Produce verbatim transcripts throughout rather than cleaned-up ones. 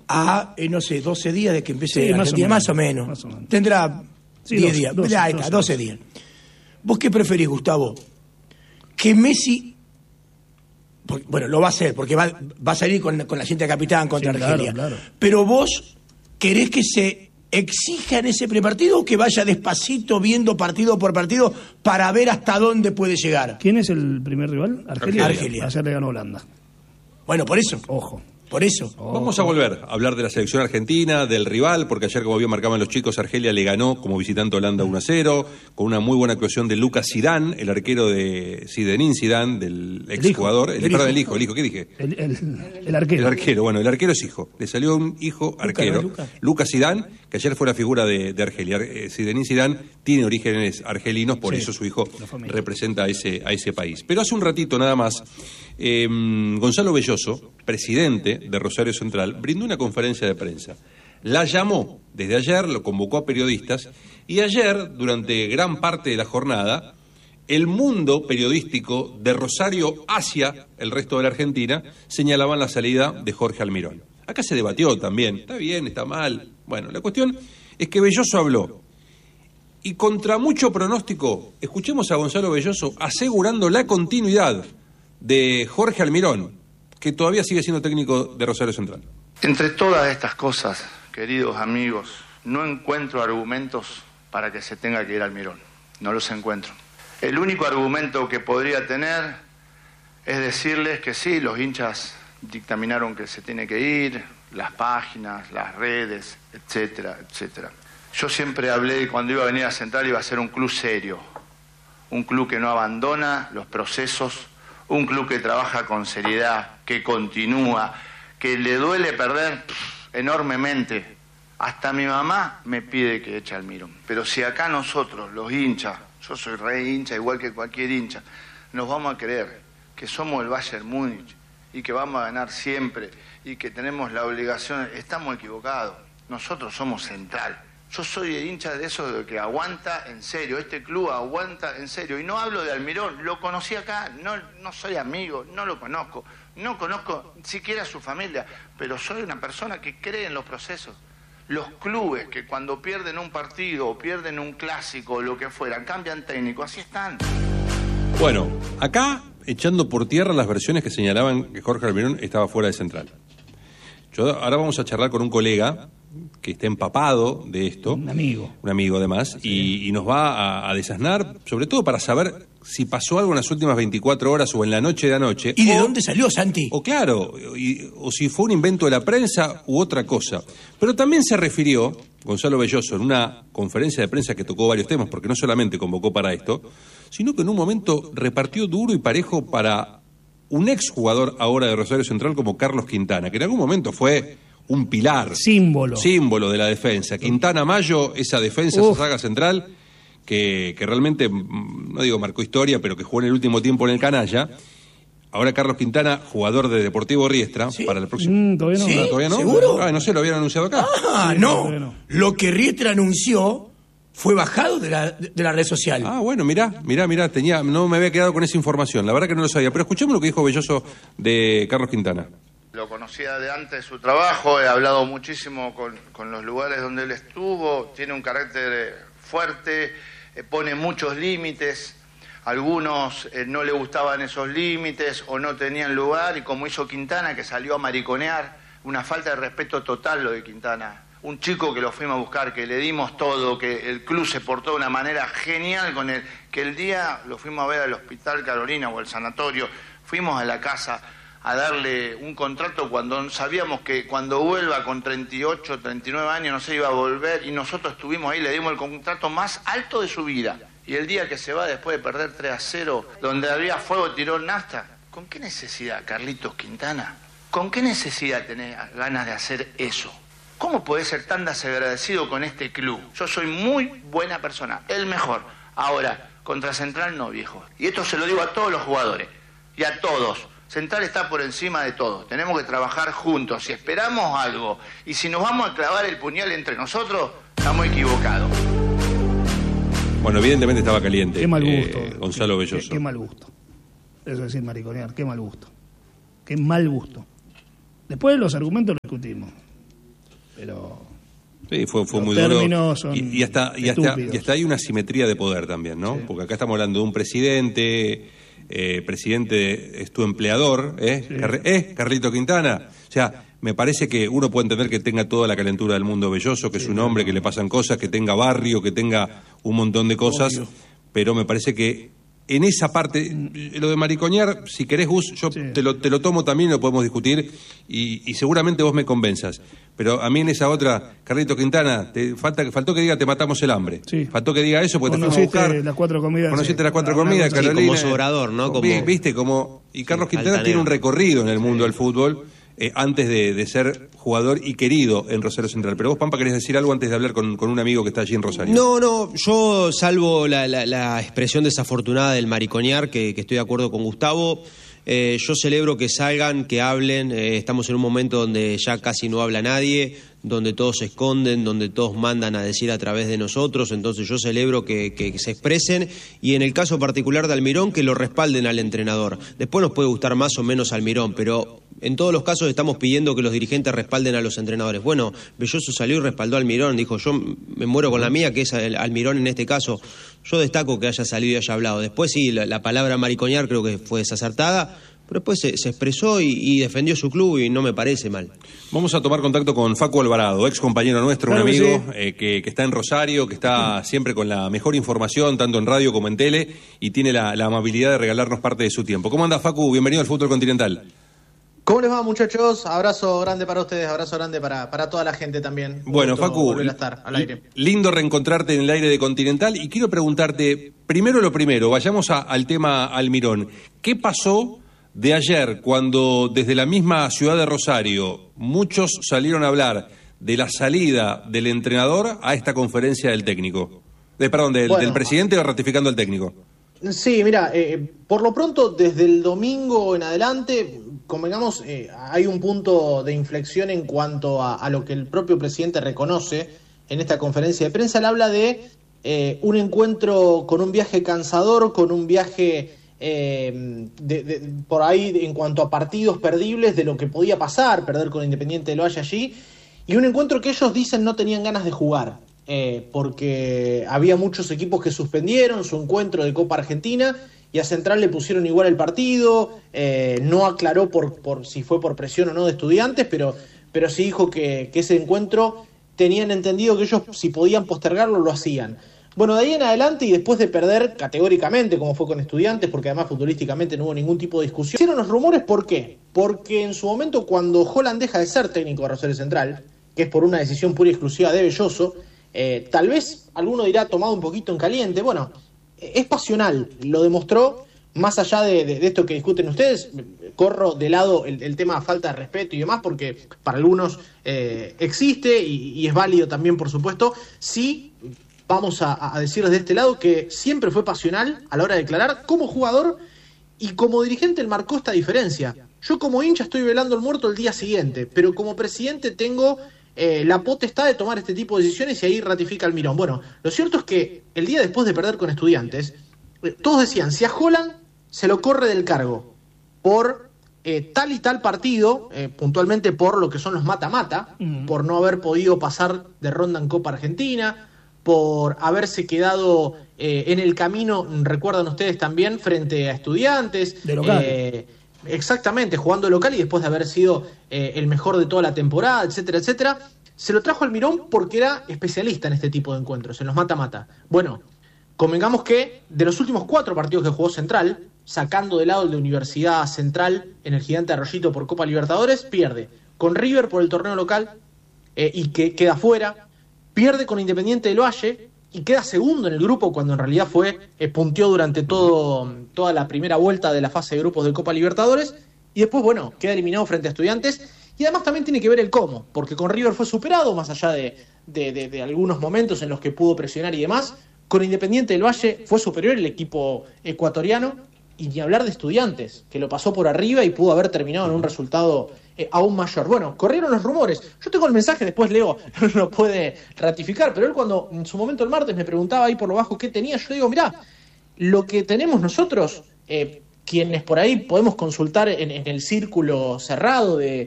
a, eh, no sé, doce días de que empiece sí, Argentina, más o menos. Más o menos. Tendrá sí, diez doce, días, doce, ya, doce, doce días. ¿Vos qué preferís, Gustavo? Que Messi, porque, bueno, lo va a hacer, porque va, va a salir con, con la cinta de capitán contra sí, Argelia. claro, claro. Pero vos querés que se exija en ese primer partido o que vaya despacito viendo partido por partido para ver hasta dónde puede llegar. ¿Quién es el primer rival? Argelia. Argelia. Ayer le ganó Holanda. Bueno, por eso. Ojo. Por eso. Vamos a volver a hablar de la selección argentina, del rival, porque ayer, como bien marcaban los chicos, Argelia le ganó como visitante a Holanda uno a cero, con una muy buena actuación de Lucas Zidane, el arquero de Zinedine Zidane, del exjugador. El, el, perdón, el hijo, el hijo, ¿qué dije? El, el, el arquero. El arquero, bueno, el arquero es hijo. Le salió un hijo arquero, Lucas, ¿no? Lucas Zidane, que ayer fue la figura de, de Argelia. Zinedine Zidane tiene orígenes argelinos, por sí, eso su hijo representa a ese, a ese país. Pero hace un ratito nada más, eh, Gonzalo Belloso, presidente de Rosario Central, brindó una conferencia de prensa. La llamó desde ayer, lo convocó a periodistas, y ayer, durante gran parte de la jornada, el mundo periodístico de Rosario hacia el resto de la Argentina señalaban la salida de Jorge Almirón. Acá se debatió también, está bien, está mal. Bueno, la cuestión es que Belloso habló. Y contra mucho pronóstico, escuchemos a Gonzalo Belloso asegurando la continuidad de Jorge Almirón, que todavía sigue siendo técnico de Rosario Central. Entre todas estas cosas, queridos amigos, no encuentro argumentos para que se tenga que ir Almirón. No los encuentro. El único argumento que podría tener es decirles que sí, los hinchas dictaminaron que se tiene que ir, las páginas, las redes, etcétera, etcétera. Yo siempre hablé de cuando iba a venir a Central iba a ser un club serio, un club que no abandona los procesos, un club que trabaja con seriedad, que continúa, que le duele perder pff, enormemente. Hasta mi mamá me pide que eche a Almirón. Pero si acá nosotros, los hinchas, yo soy re hincha igual que cualquier hincha, nos vamos a creer que somos el Bayern Múnich y que vamos a ganar siempre y que tenemos la obligación, estamos equivocados. Nosotros somos Central. Yo soy hincha de eso, de que aguanta en serio, este club aguanta en serio. Y no hablo de Almirón, lo conocí acá, no, no soy amigo, no lo conozco, no conozco siquiera a su familia, pero soy una persona que cree en los procesos. Los clubes que cuando pierden un partido o pierden un clásico o lo que fuera, cambian técnico, así están. Bueno, acá echando por tierra las versiones que señalaban que Jorge Almirón estaba fuera de Central. Yo, ahora vamos a charlar con un colega que está empapado de esto. Un amigo. Un amigo además, sí. y, y nos va a, a desasnar, sobre todo para saber si pasó algo en las últimas veinticuatro horas o en la noche de anoche. ¿Y de o, dónde salió, Santi? O claro, y, o si fue un invento de la prensa u otra cosa. Pero también se refirió, Gonzalo Belloso, en una conferencia de prensa que tocó varios temas, porque no solamente convocó para esto, sino que en un momento repartió duro y parejo para un exjugador ahora de Rosario Central como Carlos Quintana, que en algún momento fue un pilar. Símbolo. Símbolo de la defensa. Quintana Mayo, esa defensa, Uf. esa saga central, que, que realmente, no digo marcó historia, pero que jugó en el último tiempo en el canalla. Ahora Carlos Quintana, jugador de Deportivo Riestra, ¿Sí? para el próximo... Mm, todavía no. ¿Sí? Ah, ¿todavía no? ¿Seguro? Ah, no sé, lo habían anunciado acá. Ah, Sí, no. no. Lo que Riestra anunció fue bajado de la, de la red social. Ah, bueno, mirá, mirá, mirá, tenía, no me había quedado con esa información, la verdad que no lo sabía, pero escuchemos lo que dijo Belloso de Carlos Quintana. Lo conocía de antes de su trabajo, he hablado muchísimo con, con los lugares donde él estuvo, tiene un carácter fuerte, eh, pone muchos límites, algunos eh, no le gustaban esos límites o no tenían lugar, y como hizo Quintana, que salió a mariconear, una falta de respeto total lo de Quintana. Un chico que lo fuimos a buscar, que le dimos todo, que el club se portó de una manera genial con él, que el día lo fuimos a ver al Hospital Carolina o al sanatorio, fuimos a la casa a darle un contrato cuando sabíamos que cuando vuelva con treinta y ocho, treinta y nueve años no se iba a volver, y nosotros estuvimos ahí, le dimos el contrato más alto de su vida. Y el día que se va después de perder tres a cero, donde había fuego, tiró nafta. ¿Con qué necesidad, Carlitos Quintana? ¿Con qué necesidad tenés ganas de hacer eso? ¿Cómo podés ser tan desagradecido con este club? Yo soy muy buena persona, el mejor. Ahora, contra Central no, viejo. Y esto se lo digo a todos los jugadores y a todos. Central está por encima de todo. Tenemos que trabajar juntos. Si esperamos algo y si nos vamos a clavar el puñal entre nosotros, estamos equivocados. Bueno, evidentemente estaba caliente. Qué mal gusto. Eh, Gonzalo qué, Belloso. Qué, qué mal gusto. Eso es decir, mariconear, qué mal gusto. Qué mal gusto. Después los argumentos los discutimos. pero... Sí, fue, fue Los muy duro. términos son Y, y, hasta, y, hasta, estúpidos. y hasta hay una simetría de poder también, ¿no? Sí. Porque acá estamos hablando de un presidente, eh, presidente es tu empleador, ¿eh? Sí. Car- ¿eh? Carlito Quintana. O sea, me parece que uno puede entender que tenga toda la calentura del mundo Belloso, que es un hombre, que le pasan cosas, que tenga barrio, que tenga un montón de cosas, Obvio. pero me parece que en esa parte, lo de mariconear, si querés, Gus, yo Sí. te, lo, te lo tomo también, lo podemos discutir, y, y seguramente vos me convenzas. Pero a mí en esa otra, Carlito Quintana, te falta, faltó que diga te matamos el hambre. Sí. Faltó que diga eso porque te fuimos a Conociste buscar. las cuatro comidas. Conociste sí. las cuatro Una- una comidas, cosa así. Carolina. como Sobrador, ¿no? Como- Vi- Viste, como... Y Carlos Quintana altanero. tiene un recorrido en el mundo del fútbol, eh, antes de, de ser jugador y querido en Rosario Central. Pero vos, Pampa, querés decir algo antes de hablar con, con un amigo que está allí en Rosario. No, no, yo salvo la, la- la expresión desafortunada del mariconear, que, que estoy de acuerdo con Gustavo, eh, yo celebro que salgan, que hablen, eh, estamos en un momento donde ya casi no habla nadie, donde todos se esconden, donde todos mandan a decir a través de nosotros, entonces yo celebro que, que se expresen y en el caso particular de Almirón que lo respalden al entrenador. Después nos puede gustar más o menos Almirón, pero en todos los casos estamos pidiendo que los dirigentes respalden a los entrenadores. Bueno, Belloso salió y respaldó a Almirón, dijo yo me muero con la mía, que es el Almirón en este caso. Yo destaco que haya salido y haya hablado. Después sí, la, la palabra mariconear creo que fue desacertada, pero después se, se expresó y, y defendió su club y no me parece mal. Vamos a tomar contacto con Facu Alvarado, ex compañero nuestro, Claro un que amigo sí. eh, que, que está en Rosario, que está siempre con la mejor información, tanto en radio como en tele, y tiene la, la amabilidad de regalarnos parte de su tiempo. ¿Cómo anda, Facu? Bienvenido al Fútbol Continental. ¿Cómo les va, muchachos? Abrazo grande para ustedes, abrazo grande para, para toda la gente también. Un Bueno, gusto Facu, volver a estar al aire. lindo reencontrarte en el aire de Continental y quiero preguntarte, primero lo primero, vayamos a- al tema Almirón. ¿Qué pasó de ayer cuando desde la misma ciudad de Rosario muchos salieron a hablar de la salida del entrenador a esta conferencia del técnico? De, perdón, del, Bueno. del presidente ratificando al técnico. Sí, mira, eh, por lo pronto, desde el domingo en adelante, convengamos, eh, hay un punto de inflexión en cuanto a, a lo que el propio presidente reconoce en esta conferencia de prensa. Él habla de eh, un encuentro con un viaje cansador, con un viaje eh, de, de- por ahí en cuanto a partidos perdibles de lo que podía pasar, perder con Independiente del Valle allí, y un encuentro que ellos dicen no tenían ganas de jugar. Eh, porque había muchos equipos que suspendieron su encuentro de Copa Argentina y a Central le pusieron igual el partido, eh, no aclaró por, por si fue por presión o no de Estudiantes, pero, pero sí dijo que, que ese encuentro tenían entendido que ellos si podían postergarlo lo hacían. Bueno, de ahí en adelante y después de perder categóricamente como fue con Estudiantes, porque además futbolísticamente no hubo ningún tipo de discusión, hicieron los rumores. ¿Por qué? Porque en su momento cuando Holland deja de ser técnico de Rosario Central, que es por una decisión pura y exclusiva de Belloso, Eh, tal vez alguno dirá tomado un poquito en caliente. Bueno, eh, es pasional, lo demostró. Más allá de, de, de esto que discuten ustedes, corro de lado el, el tema de falta de respeto y demás, porque para algunos eh, existe y, y es válido también, por supuesto. Sí, vamos a, a decir desde este lado que siempre fue pasional a la hora de declarar. Como jugador y como dirigente él marcó esta diferencia. Yo como hincha estoy velando el muerto el día siguiente, pero como presidente tengo Eh, la potestad de tomar este tipo de decisiones y ahí ratifica Almirón. Bueno, lo cierto es que el día después de perder con Estudiantes, eh, todos decían, si a Holland se lo corre del cargo por eh, tal y tal partido, eh, puntualmente por lo que son los mata-mata, Mm. por no haber podido pasar de ronda en Copa Argentina, por haberse quedado eh, en el camino, recuerdan ustedes también, frente a Estudiantes. De local. eh, Exactamente, jugando local y después de haber sido eh, el mejor de toda la temporada, etcétera, etcétera. Se lo trajo Almirón porque era especialista en este tipo de encuentros, en los mata-mata. Bueno, convengamos que de los últimos cuatro partidos que jugó Central, sacando de lado el de Universidad Central en el Gigante Arroyito por Copa Libertadores, pierde con River por el torneo local eh, y que queda fuera, pierde con Independiente del Valle y queda segundo en el grupo cuando en realidad fue eh, punteó durante todo, toda la primera vuelta de la fase de grupos de Copa Libertadores y después, bueno, queda eliminado frente a Estudiantes y además también tiene que ver el cómo, porque con River fue superado más allá de, de, de, de algunos momentos en los que pudo presionar y demás, con Independiente del Valle fue superior el equipo ecuatoriano y ni hablar de Estudiantes, que lo pasó por arriba y pudo haber terminado en un resultado eh, aún mayor. Bueno, corrieron los rumores. Yo tengo el mensaje, después Leo lo puede ratificar, pero él cuando en su momento el martes me preguntaba ahí por lo bajo qué tenía, yo le digo, mirá, lo que tenemos nosotros, eh, quienes por ahí podemos consultar en, en el círculo cerrado de,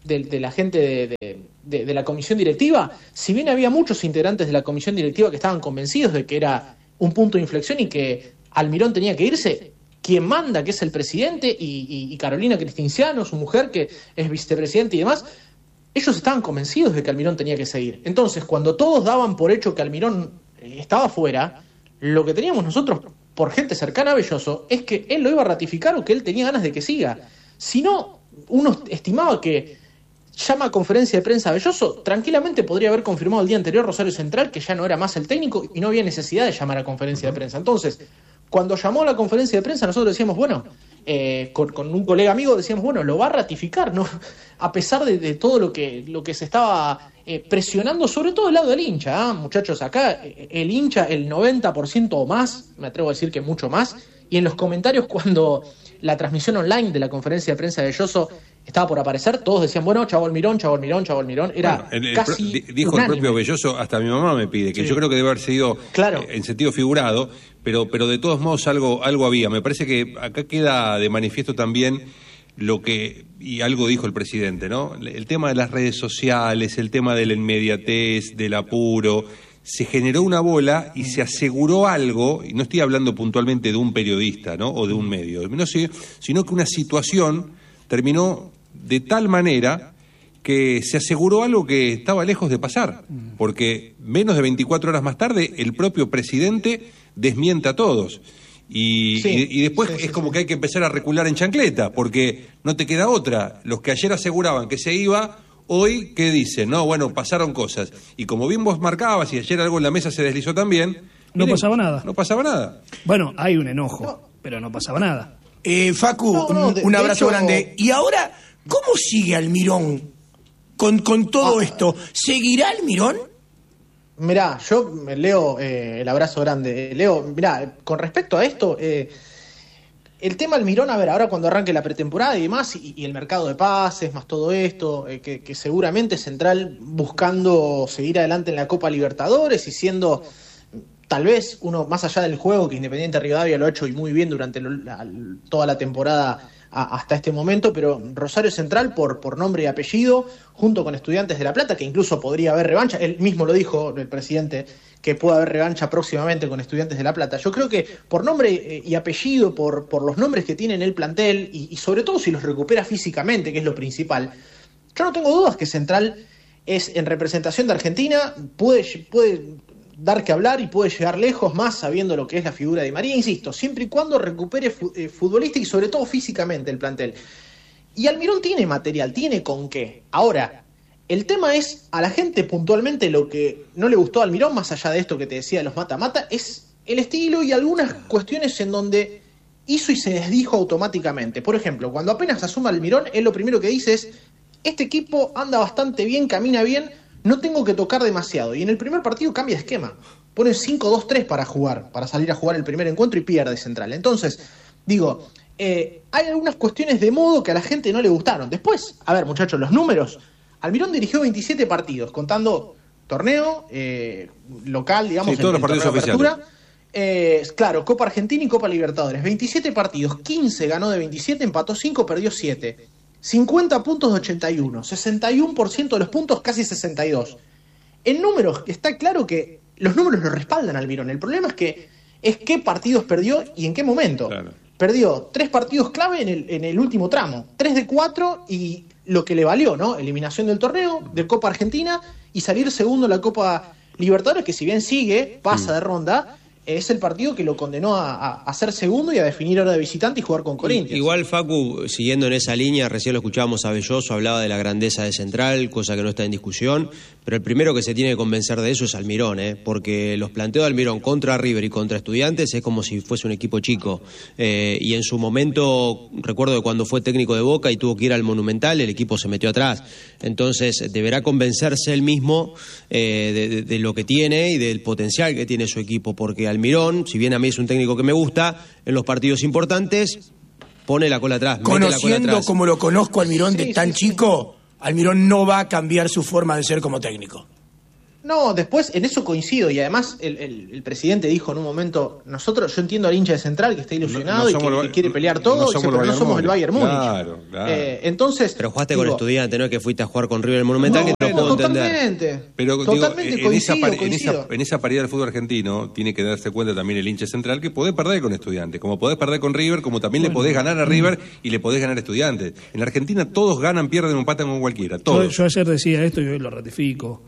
de, de la gente de, de, de, de la comisión directiva, si bien había muchos integrantes de la comisión directiva que estaban convencidos de que era un punto de inflexión y que Almirón tenía que irse, quien manda, que es el presidente, y, y, y Carolina Cristinciano, su mujer, que es vicepresidente y demás, ellos estaban convencidos de que Almirón tenía que seguir. Entonces, cuando todos daban por hecho que Almirón estaba fuera, lo que teníamos nosotros, por gente cercana a Belloso, es que él lo iba a ratificar o que él tenía ganas de que siga. Si no, uno estimaba que llama a conferencia de prensa a Belloso, tranquilamente podría haber confirmado el día anterior Rosario Central que ya no era más el técnico y no había necesidad de llamar a conferencia de prensa. Entonces, cuando llamó a la conferencia de prensa, nosotros decíamos, bueno, eh, con, con un colega amigo decíamos, bueno, lo va a ratificar, ¿no? A pesar de, de todo lo que, lo que se estaba eh, presionando, sobre todo el lado del hincha, ¿eh? Muchachos, acá eh, el hincha, el noventa por ciento o más, me atrevo a decir que mucho más, y en los comentarios cuando la transmisión online de la conferencia de prensa de Belloso estaba por aparecer, todos decían, bueno, chavo Almirón, chavo Almirón, chavo Almirón, era bueno, el, casi el, dijo unánime. El propio Belloso, hasta mi mamá me pide, que sí. Yo creo que debe haber sido claro. eh, en sentido figurado, pero, pero de todos modos algo, algo había. Me parece que acá queda de manifiesto también lo que, y algo dijo el presidente, ¿no? El tema de las redes sociales, el tema de la inmediatez, del apuro. Se generó una bola y se aseguró algo, y no estoy hablando puntualmente de un periodista, ¿no? O de un medio, no sé, sino que una situación terminó de tal manera que se aseguró algo que estaba lejos de pasar, porque menos de veinticuatro horas más tarde el propio presidente desmienta a todos. Y, sí, y, y después sí, sí, es como sí. que hay que empezar a recular en chancleta, porque no te queda otra. Los que ayer aseguraban que se iba, hoy, ¿qué dicen? No, bueno, pasaron cosas. Y como bien vos marcabas, y ayer algo en la mesa se deslizó también... No miren, pasaba nada. No pasaba nada. Bueno, hay un enojo, no. pero no pasaba nada. Eh, Facu, no, no, de, un abrazo hecho... grande. Y ahora, ¿cómo sigue Almirón con, con todo ah, esto? ¿Seguirá Almirón? Mirá, yo leo eh, el abrazo grande. Leo, mirá, con respecto a esto... Eh, el tema Almirón, a ver, ahora cuando arranque la pretemporada y demás, y, y el mercado de pases, más todo esto, eh, que, que seguramente Central buscando seguir adelante en la Copa Libertadores y siendo tal vez uno más allá del juego, que Independiente Rivadavia lo ha hecho y muy bien durante lo, la, toda la temporada a, hasta este momento, pero Rosario Central por, por nombre y apellido, junto con Estudiantes de La Plata, que incluso podría haber revancha, él mismo lo dijo el presidente, que puede haber revancha próximamente con Estudiantes de La Plata. Yo creo que por nombre y apellido, por, por los nombres que tiene en el plantel, y, y sobre todo si los recupera físicamente, que es lo principal, yo no tengo dudas que Central es en representación de Argentina, puede, puede dar que hablar y puede llegar lejos más sabiendo lo que es la figura de María, insisto, siempre y cuando recupere futbolística y sobre todo físicamente el plantel. Y Almirón tiene material, tiene con qué. Ahora, el tema es, a la gente puntualmente lo que no le gustó a Almirón, más allá de esto que te decía de los mata-mata, es el estilo y algunas cuestiones en donde hizo y se desdijo automáticamente. Por ejemplo, cuando apenas asuma Almirón, él lo primero que dice es, este equipo anda bastante bien, camina bien, no tengo que tocar demasiado. Y en el primer partido cambia de esquema. Pone cinco dos tres para jugar, para salir a jugar el primer encuentro y pierde Central. Entonces, digo, eh, hay algunas cuestiones de modo que a la gente no le gustaron. Después, a ver muchachos, los números... Almirón dirigió veintisiete partidos, contando torneo, eh, local, digamos, sí, todos en, los partidos oficiales. Eh, claro, Copa Argentina y Copa Libertadores. veintisiete partidos, quince ganó de veintisiete, empató cinco, perdió siete. cincuenta puntos de ochenta y uno, sesenta y uno por ciento de los puntos, casi sesenta y dos. En números, está claro que los números lo respaldan a Almirón. El problema es que es qué partidos perdió y en qué momento. Claro. Perdió tres partidos clave en el, en el último tramo, tres de cuatro y lo que le valió, ¿no? Eliminación del torneo, de Copa Argentina y salir segundo en la Copa Libertadores, que si bien sigue, pasa de ronda, es el partido que lo condenó a, a, a ser segundo y a definir ahora de visitante y jugar con Corinthians. Igual, Facu, siguiendo en esa línea, recién lo escuchábamos a Belloso, hablaba de la grandeza de Central, cosa que no está en discusión, pero el primero que se tiene que convencer de eso es Almirón, ¿eh? Porque los planteos de Almirón contra River y contra Estudiantes es como si fuese un equipo chico. Eh, y en su momento, recuerdo que cuando fue técnico de Boca y tuvo que ir al Monumental, el equipo se metió atrás. Entonces, deberá convencerse él mismo eh, de, de, de lo que tiene y del potencial que tiene su equipo, porque Almirón, si bien a mí es un técnico que me gusta, en los partidos importantes pone la cola atrás. Conociendo mete la cola atrás. Como lo conozco a Almirón sí, de tan sí, chico, Almirón no va a cambiar su forma de ser como técnico. No, después en eso coincido y además el, el, el presidente dijo en un momento, nosotros, yo entiendo al hincha de Central que está ilusionado no, no y que, el, que quiere pelear todo, no, dice, pero no somos el Bayern Múnich. Claro, claro. Eh, entonces, pero jugaste digo, con Estudiantes, no es que fuiste a jugar con River el Monumental, no, que no, no puedo totalmente, entender. Pero totalmente digo, en, coincido, esa pari- coincido. En, esa, en esa paridad del fútbol argentino tiene que darse cuenta también el hincha Central que podés perder con Estudiantes, como podés perder con River, como también bueno, le podés ganar a River y le podés ganar a Estudiantes. En la Argentina todos ganan, pierden o empatan con cualquiera, todos. Yo, yo ayer decía esto y hoy lo ratifico.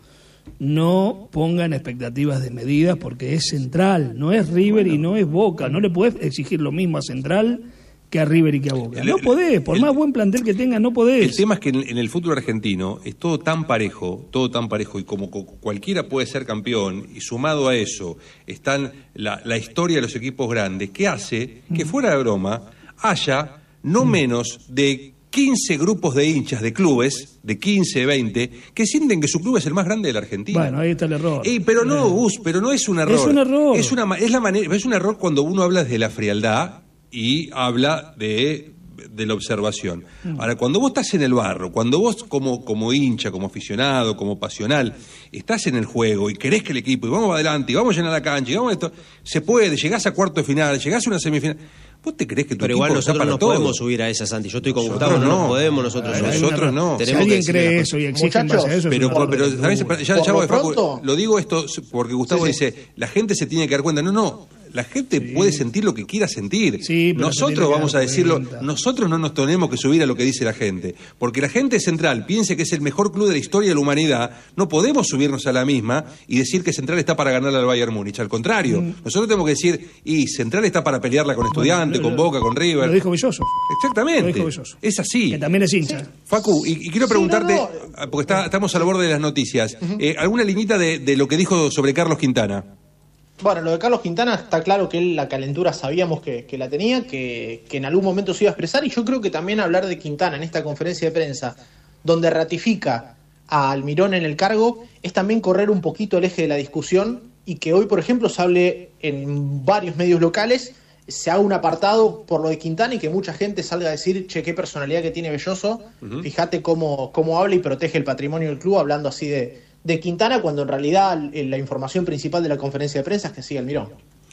No pongan expectativas desmedidas porque es Central, no es River bueno, y no es Boca. No le podés exigir lo mismo a Central que a River y que a Boca. No podés, por el, más buen plantel que tengas, no podés. El tema es que en, en el fútbol argentino es todo tan parejo, todo tan parejo, y como cualquiera puede ser campeón, y sumado a eso están la, la historia de los equipos grandes, que hace que fuera de broma haya no menos de quince grupos de hinchas de clubes, de quince, veinte, que sienten que su club es el más grande de la Argentina. Bueno, ahí está el error. Ey, pero no, Gus, pero no es un error. Es un error. Es, una, es, la manera, es un error cuando uno habla desde la frialdad y habla de, de la observación. Ahora, cuando vos estás en el barro, cuando vos como, como hincha, como aficionado, como pasional, estás en el juego y querés que el equipo, y vamos adelante, y vamos a llenar la cancha, y vamos a esto, se puede, llegás a cuarto de final, llegás a una semifinal. ¿Vos te crees que tu Pero igual nosotros no todo? podemos subir a esa, Santi. Yo estoy con nosotros Gustavo, no, no nos podemos nosotros. Ay, nosotros no. Si alguien cree eso y exige en base a eso, pero, es un pero, pero ¿sabes? Ya, ya voy, Facu, lo digo esto porque Gustavo sí, sí. dice, la gente se tiene que dar cuenta. No, no. La gente sí. puede sentir lo que quiera sentir. Sí, nosotros vamos a decirlo, cuenta. nosotros no nos tenemos que subir a lo que dice la gente. Porque la gente Central piense que es el mejor club de la historia de la humanidad, no podemos subirnos a la misma y decir que Central está para ganarle al Bayern Múnich. Al contrario, mm. nosotros tenemos que decir, y Central está para pelearla con Estudiantes, bueno, con Boca, con River. Lo dijo Belloso. Exactamente. Lo dijo Belloso. Es así. Que también es hincha. Sí. Facu, y, y quiero preguntarte, sí, no, no. porque está, estamos al borde de las noticias, uh-huh. eh, ¿alguna liñita de, de lo que dijo sobre Carlos Quintana? Bueno, lo de Carlos Quintana está claro que él la calentura sabíamos que, que la tenía, que, que en algún momento se iba a expresar, y yo creo que también hablar de Quintana en esta conferencia de prensa, donde ratifica a Almirón en el cargo, es también correr un poquito el eje de la discusión, y que hoy, por ejemplo, se hable en varios medios locales, se haga un apartado por lo de Quintana y que mucha gente salga a decir, che, qué personalidad que tiene Belloso, uh-huh. fíjate cómo, cómo habla y protege el patrimonio del club hablando así de... de Quintana, cuando en realidad la información principal de la conferencia de prensa es que sigue Almirón.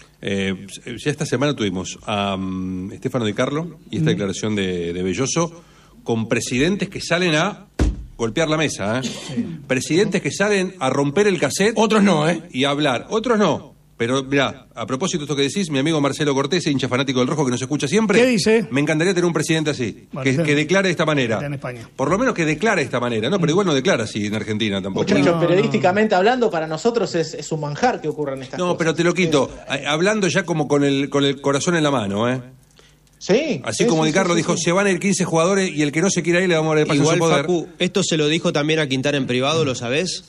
Eh, ya esta semana tuvimos a um, Estefano Di Carlo y esta mm. declaración de, de Belloso con presidentes que salen a golpear la mesa, ¿eh? Sí. Presidentes que salen a romper el cassette. Otros no, ¿eh? Y a hablar. Otros no. Pero mirá, a propósito de esto que decís, mi amigo Marcelo Cortés, hincha fanático del Rojo que nos escucha siempre. ¿Qué dice? Me encantaría tener un presidente así, bueno, que, que declare de esta manera. En España. Por lo menos que declare de esta manera, ¿no? Pero igual no declara así en Argentina tampoco. Muchachos, no, periodísticamente no. hablando, para nosotros es, es un manjar que ocurran estas no, cosas. No, pero te lo quito. Sí. Hablando ya como con el, con el corazón en la mano, ¿eh? Sí. Así sí, como sí, Di Carlo sí, dijo, sí. se van a ir quince jugadores y el que no se quiera ir le vamos a dar el paso Igual, a su poder. Facu, ¿esto se lo dijo también a Quintana en privado, lo sabés?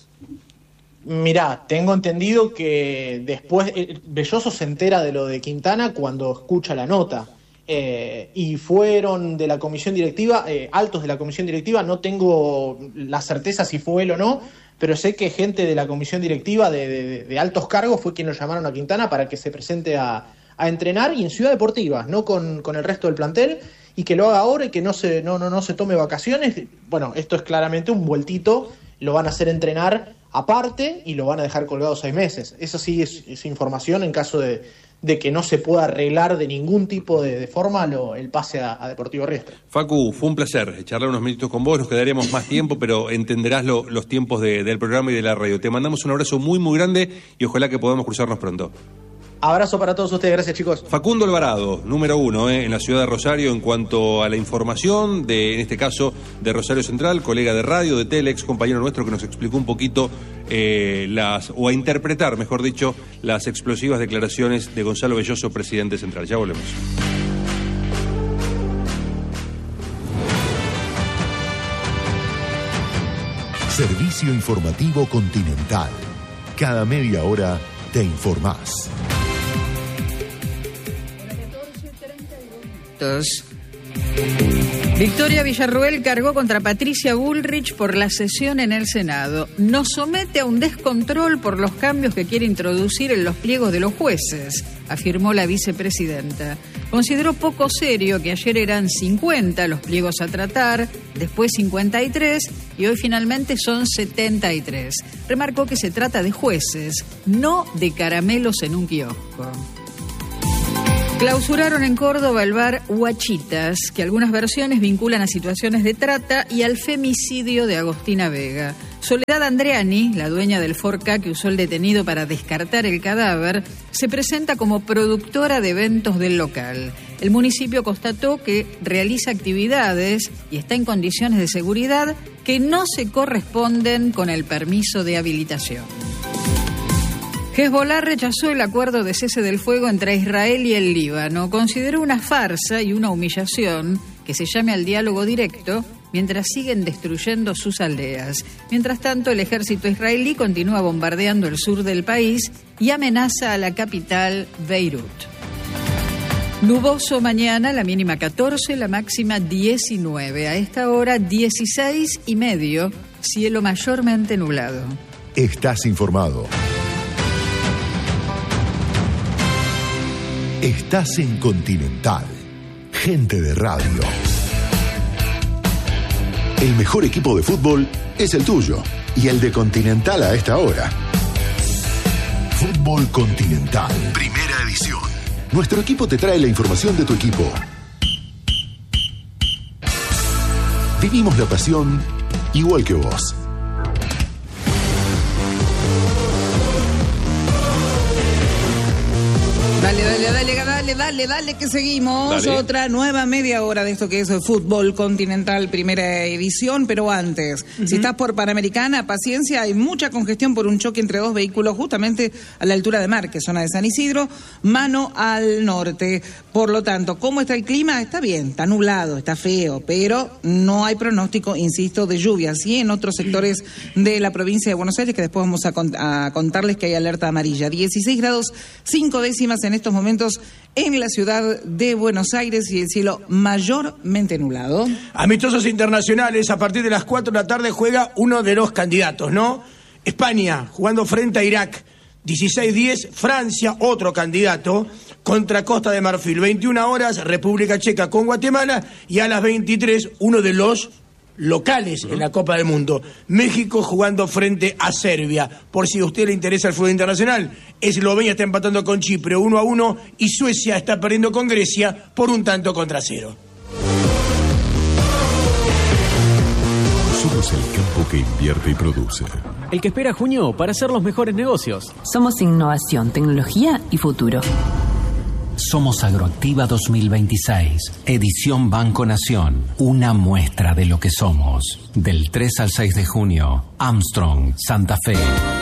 Mirá, tengo entendido que después eh, Belloso se entera de lo de Quintana cuando escucha la nota. Eh, y fueron de la comisión directiva, eh, altos de la comisión directiva, no tengo la certeza si fue él o no, pero sé que gente de la comisión directiva de, de, de altos cargos fue quien lo llamaron a Quintana para que se presente a, a entrenar y en Ciudad Deportiva, no con, con el resto del plantel, y que lo haga ahora y que no se, no, no, no se tome vacaciones. Bueno, esto es claramente un vueltito, lo van a hacer entrenar aparte y lo van a dejar colgado seis meses. Eso sí es, es información en caso de, de que no se pueda arreglar de ningún tipo de, de forma lo, el pase a, a Deportivo Riestra. Facu, fue un placer charlar unos minutos con vos, nos quedaríamos más tiempo, pero entenderás lo, los tiempos de, del programa y de la radio. Te mandamos un abrazo muy, muy grande y ojalá que podamos cruzarnos pronto. Abrazo para todos ustedes, gracias chicos. Facundo Alvarado, número uno eh, en la ciudad de Rosario en cuanto a la información de, en este caso, de Rosario Central, colega de radio, de tele, ex compañero nuestro que nos explicó un poquito eh, las, o a interpretar, mejor dicho, las explosivas declaraciones de Gonzalo Belloso, presidente central. Ya volvemos. Servicio informativo Continental. Cada media hora te informás. Todos. Victoria Villarruel cargó contra Patricia Bullrich por la sesión en el Senado. Nos somete a un descontrol por los cambios que quiere introducir en los pliegos de los jueces, afirmó la vicepresidenta. Consideró poco serio que ayer eran cincuenta los pliegos a tratar, después cincuenta y tres y hoy finalmente son setenta y tres. Remarcó que se trata de jueces, no de caramelos en un kiosco. Clausuraron en Córdoba el bar Huachitas, que algunas versiones vinculan a situaciones de trata y al femicidio de Agostina Vega. Soledad Andreani, la dueña del Forca que usó el detenido para descartar el cadáver, se presenta como productora de eventos del local. El municipio constató que realiza actividades y está en condiciones de seguridad que no se corresponden con el permiso de habilitación. Hezbollah rechazó el acuerdo de cese del fuego entre Israel y el Líbano. Consideró una farsa y una humillación que se llame al diálogo directo mientras siguen destruyendo sus aldeas. Mientras tanto, el ejército israelí continúa bombardeando el sur del país y amenaza a la capital, Beirut. Nuboso mañana, la mínima catorce, la máxima diecinueve. A esta hora, dieciséis y medio, cielo mayormente nublado. Estás informado. Estás en Continental. Gente de radio. El mejor equipo de fútbol es el tuyo y el de Continental a esta hora. Fútbol Continental, primera edición. Nuestro equipo te trae la información de tu equipo. Vivimos la pasión igual que vos. Dale, dale, dale, dale, dale, dale, que seguimos. Dale. Otra nueva media hora de esto que es el Fútbol Continental, primera edición, pero antes, uh-huh. si estás por Panamericana, paciencia, hay mucha congestión por un choque entre dos vehículos justamente a la altura de Marques, zona de San Isidro, mano al norte. Por lo tanto, ¿cómo está el clima? Está bien, está nublado, está feo, pero no hay pronóstico, insisto, de lluvia. Sí, en otros sectores de la provincia de Buenos Aires, que después vamos a, cont- a contarles que hay alerta amarilla. dieciséis grados, cinco décimas en estos momentos en la ciudad de Buenos Aires y el cielo mayormente nublado. Amistosos internacionales, a partir de las cuatro de la tarde juega uno de los candidatos, ¿no? España, jugando frente a Irak. dieciséis diez, Francia, otro candidato, contra Costa de Marfil. veintiuna horas, República Checa con Guatemala. Y a las veintitrés, uno de los locales uh-huh. en la Copa del Mundo. México jugando frente a Serbia. Por si a usted le interesa el fútbol internacional, Eslovenia está empatando con Chipre uno a uno y Suecia está perdiendo con Grecia por un tanto contra cero. Somos el campo que invierte y produce. El que espera junio para hacer los mejores negocios. Somos innovación, tecnología y futuro. Somos Agroactiva dos mil veintiséis, edición Banco Nación, una muestra de lo que somos. Del tres al seis de junio, Armstrong, Santa Fe.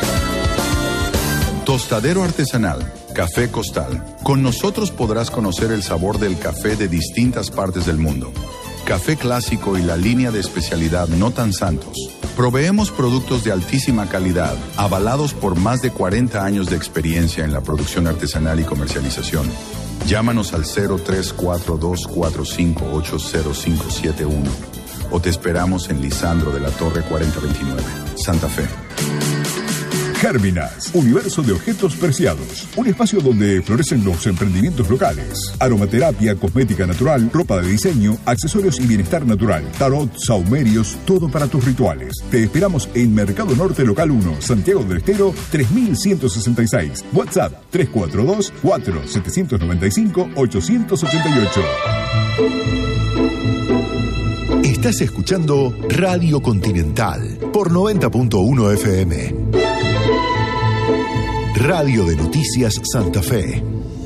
Tostadero artesanal, Café Costal. Con nosotros podrás conocer el sabor del café de distintas partes del mundo. Café clásico y la línea de especialidad No Tan Santos. Proveemos productos de altísima calidad, avalados por más de cuarenta años de experiencia en la producción artesanal y comercialización. Llámanos al cero tres cuatro dos cuatro cinco ocho cero cinco siete uno o te esperamos en Lisandro de la Torre cuarenta veintinueve, Santa Fe. Gérminas, universo de objetos preciados. Un espacio donde florecen los emprendimientos locales. Aromaterapia, cosmética natural, ropa de diseño, accesorios y bienestar natural. Tarot, saumerios, todo para tus rituales. Te esperamos en Mercado Norte Local uno, Santiago del Estero, tres mil ciento sesenta y seis. WhatsApp tres cuatro dos cuatro siete nueve cinco ocho ocho ocho. Estás escuchando Radio Continental por noventa punto uno F M. Radio de Noticias Santa Fe.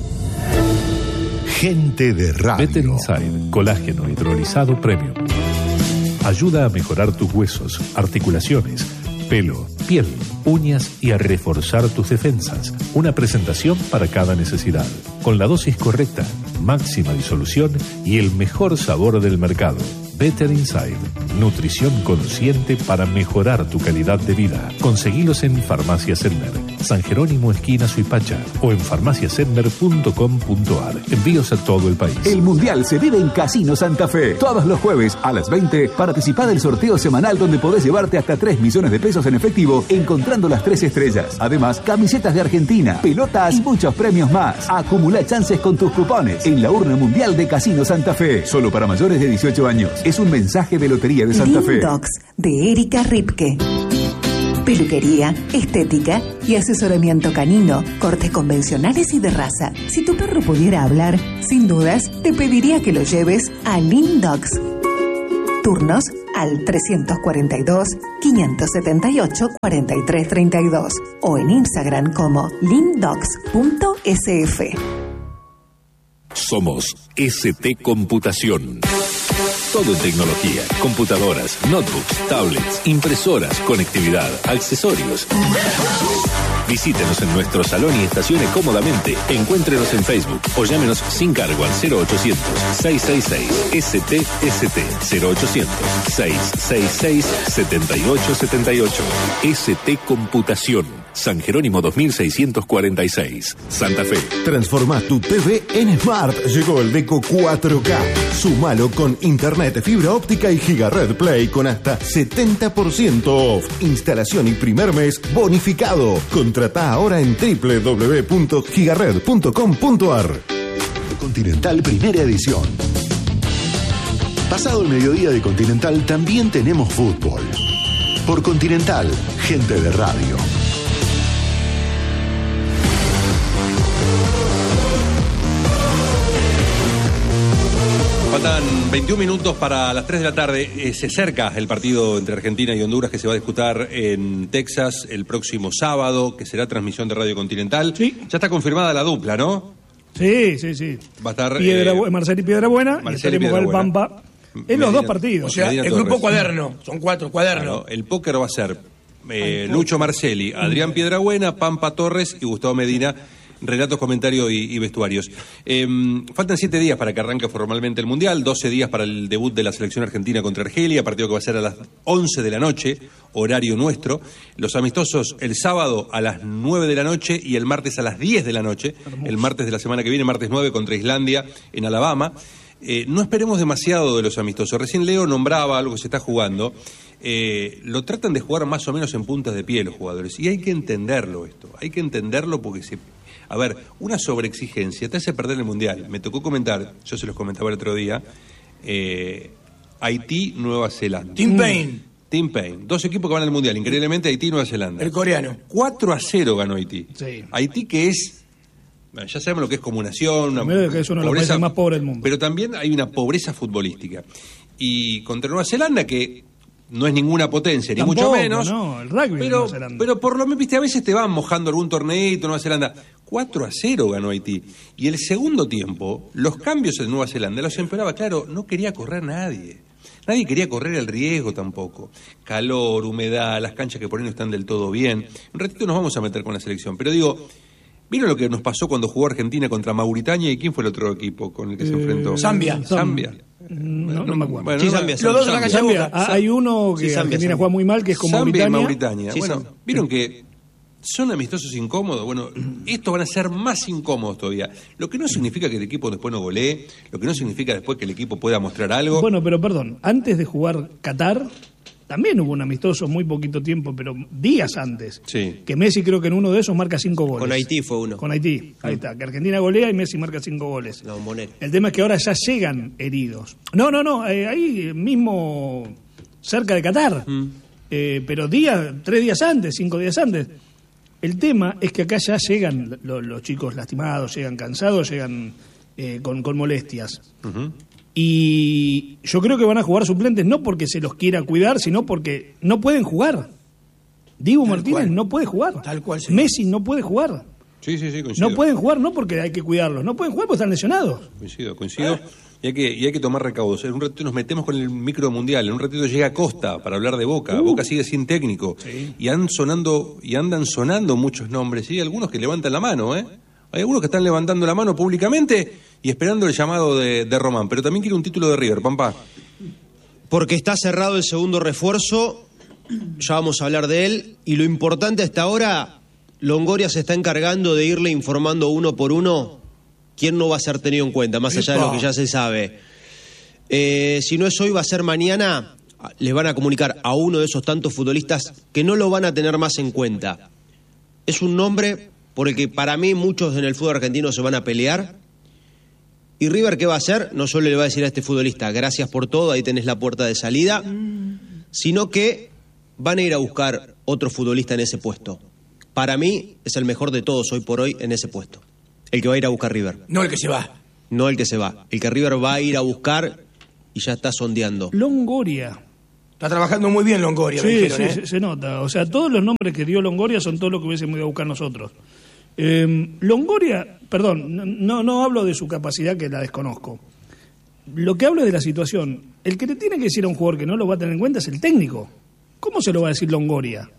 Gente de radio. Better Inside, colágeno hidrolizado premium. Ayuda a mejorar tus huesos, articulaciones, pelo, piel, uñas y a reforzar tus defensas. Una presentación para cada necesidad. Con la dosis correcta, máxima disolución y el mejor sabor del mercado. Better Inside. Nutrición consciente para mejorar tu calidad de vida. Conseguilos en Farmacia Sedmer, San Jerónimo esquina Suipacha o en farmacia sedmer punto com punto ar. Envíos a todo el país. El Mundial se vive en Casino Santa Fe. Todos los jueves a las veinte participa del sorteo semanal donde podés llevarte hasta tres millones de pesos en efectivo encontrando las tres estrellas. Además, camisetas de Argentina, pelotas y muchos premios más. Acumula chances con tus cupones en la urna mundial de Casino Santa Fe. Solo para mayores de dieciocho años. Es un mensaje de Lotería de Santa Fe. Lindox de Erika Ripke. Peluquería, estética y asesoramiento canino, cortes convencionales y de raza. Si tu perro pudiera hablar, sin dudas, te pediría que lo lleves a Lindox. Turnos al trescientos cuarenta y dos, quinientos setenta y ocho, cuarenta y tres treinta y dos o en Instagram como lindox punto s f. Somos S T Computación. Todo en tecnología, computadoras, notebooks, tablets, impresoras, conectividad, accesorios. Visítenos en nuestro salón y estacione cómodamente. Encuéntrenos en Facebook o llámenos sin cargo al cero ochocientos, seiscientos sesenta y seis S T S T cero ochocientos, seiscientos sesenta y seis, setenta y ocho setenta y ocho. S T Computación. San Jerónimo dos mil seiscientos cuarenta y seis, Santa Fe. Transforma tu T V en Smart. Llegó el Deco cuatro K. Sumalo con internet, fibra óptica y Gigared Play con hasta setenta por ciento off. Instalación y primer mes bonificado. Contratá ahora en doble u doble u doble u punto gigared punto com punto ar. Continental Primera Edición. Pasado el mediodía de Continental también tenemos fútbol. Por Continental, gente de radio. Faltan veintiún minutos para las tres de la tarde. Eh, se acerca el partido entre Argentina y Honduras que se va a disputar en Texas el próximo sábado, que será transmisión de Radio Continental. Sí. Ya está confirmada la dupla, ¿no? Sí, sí, sí. Va a estar Piedra, eh, Marcel y Piedrabuena. Marcel y estaremos con el Pampa en Medina, los dos partidos. O sea, Medina el Torres. grupo cuaderno. Son cuatro cuadernos. Claro, el póker va a ser eh, Lucho Marcelli, Adrián Piedrabuena, Pampa Torres y Gustavo Medina. Relatos, comentarios y, y vestuarios. Eh, faltan siete días para que arranque formalmente el Mundial, doce días para el debut de la selección argentina contra Argelia, partido que va a ser a las once de la noche, horario nuestro. Los amistosos el sábado a las nueve de la noche y el martes a las diez de la noche. Hermoso. El martes de la semana que viene, martes nueve, contra Islandia en Alabama. Eh, no esperemos demasiado de los amistosos. Recién Leo nombraba algo que se está jugando. Eh, lo tratan de jugar más o menos en puntas de pie los jugadores. Y hay que entenderlo esto. Hay que entenderlo porque se... A ver, una sobreexigencia te hace perder el Mundial. Me tocó comentar, yo se los comentaba el otro día, eh, Haití, Nueva Zelanda. Tim Payne. Tim Payne. Dos equipos que van al Mundial, increíblemente Haití y Nueva Zelanda. El coreano. cuatro a cero ganó Haití. Sí. Haití que es... Bueno, ya sabemos lo que es como nación, una Primero que es uno de los países más pobres del mundo. Pero también hay una pobreza futbolística. Y contra Nueva Zelanda, que no es ninguna potencia, ni Tampoco, mucho menos. No, el rugby pero, Nueva Zelanda. pero por lo menos, viste, a veces te van mojando algún torneito, Nueva Zelanda. cuatro a cero ganó Haití. Y el segundo tiempo, los cambios en Nueva Zelanda los empeoraba. Claro, no quería correr nadie. Nadie quería correr el riesgo tampoco. Calor, humedad, las canchas que por ahí no están del todo bien. Un ratito nos vamos a meter con la selección. Pero digo, ¿vieron lo que nos pasó cuando jugó Argentina contra Mauritania? ¿Y quién fue el otro equipo con el que se Eh, enfrentó? Zambia. Zambia. No, no me acuerdo. Bueno, Sí, no- Zambia, Los dos Zambia. sacan Zambia, Boca. ah, hay uno que Sí, Zambia, Argentina Zambia. juega muy mal, que es con Zambia y Mauritania. Mauritania. Sí, Bueno, Zambia. vieron que son amistosos incómodos. Bueno, estos van a ser más incómodos todavía. Lo que no significa que el equipo después no golee, lo que no significa después que el equipo pueda mostrar algo. Bueno, pero perdón, antes de jugar Qatar, también hubo un amistoso muy poquito tiempo, pero días antes. Sí. Que Messi creo que en uno de esos marca cinco goles. Con Haití fue uno. Con Haití, ahí está. Que Argentina golea y Messi marca cinco goles. La Bombonera. El tema es que ahora ya llegan heridos. No, no, no, eh, ahí mismo cerca de Qatar. Eh, pero días, tres días antes, cinco días antes. El tema es que acá ya llegan lo- los chicos lastimados, llegan cansados, llegan eh, con, con molestias. Ujú. Y yo creo que van a jugar suplentes no porque se los quiera cuidar, sino porque no pueden jugar. Dibu Tal Martínez cual. no puede jugar. Tal cual, sí. Messi no puede jugar. Sí, sí, sí, coincido. No pueden jugar no porque hay que cuidarlos, no pueden jugar porque están lesionados. Coincido, coincido. Y hay que, y hay que tomar recaudos. En un ratito nos metemos con el micro mundial. En un ratito llega Costa para hablar de Boca. Uh. Boca sigue sin técnico. Sí. Y han sonando, y andan sonando muchos nombres. Y hay algunos que levantan la mano, ¿eh? Hay algunos que están levantando la mano públicamente y esperando el llamado de, de Román. Pero también quiere un título de River, Pampa. Porque está cerrado el segundo refuerzo, ya vamos a hablar de él, y lo importante hasta ahora, Longoria se está encargando de irle informando uno por uno quién no va a ser tenido en cuenta, más allá de lo que ya se sabe. Eh, si no es hoy, va a ser mañana, les van a comunicar a uno de esos tantos futbolistas que no lo van a tener más en cuenta. Es un nombre por el que para mí muchos en el fútbol argentino se van a pelear. ¿Y River qué va a hacer? No solo le va a decir a este futbolista, gracias por todo, ahí tenés la puerta de salida, sino que van a ir a buscar otro futbolista en ese puesto. Para mí es el mejor de todos hoy por hoy en ese puesto. El que va a ir a buscar River. No el que se va. No el que se va. El que River va a ir a buscar y ya está sondeando. Longoria. Está trabajando muy bien Longoria, Sí, me dijeron, sí, ¿eh? se, se nota. O sea, todos los nombres que dio Longoria son todos los que hubiésemos ido a buscar nosotros. Eh, Longoria, perdón, no, no hablo de su capacidad, que la desconozco. Lo que hablo es de la situación. El que le tiene que decir a un jugador que no lo va a tener en cuenta es el técnico. ¿Cómo se lo va a decir Longoria?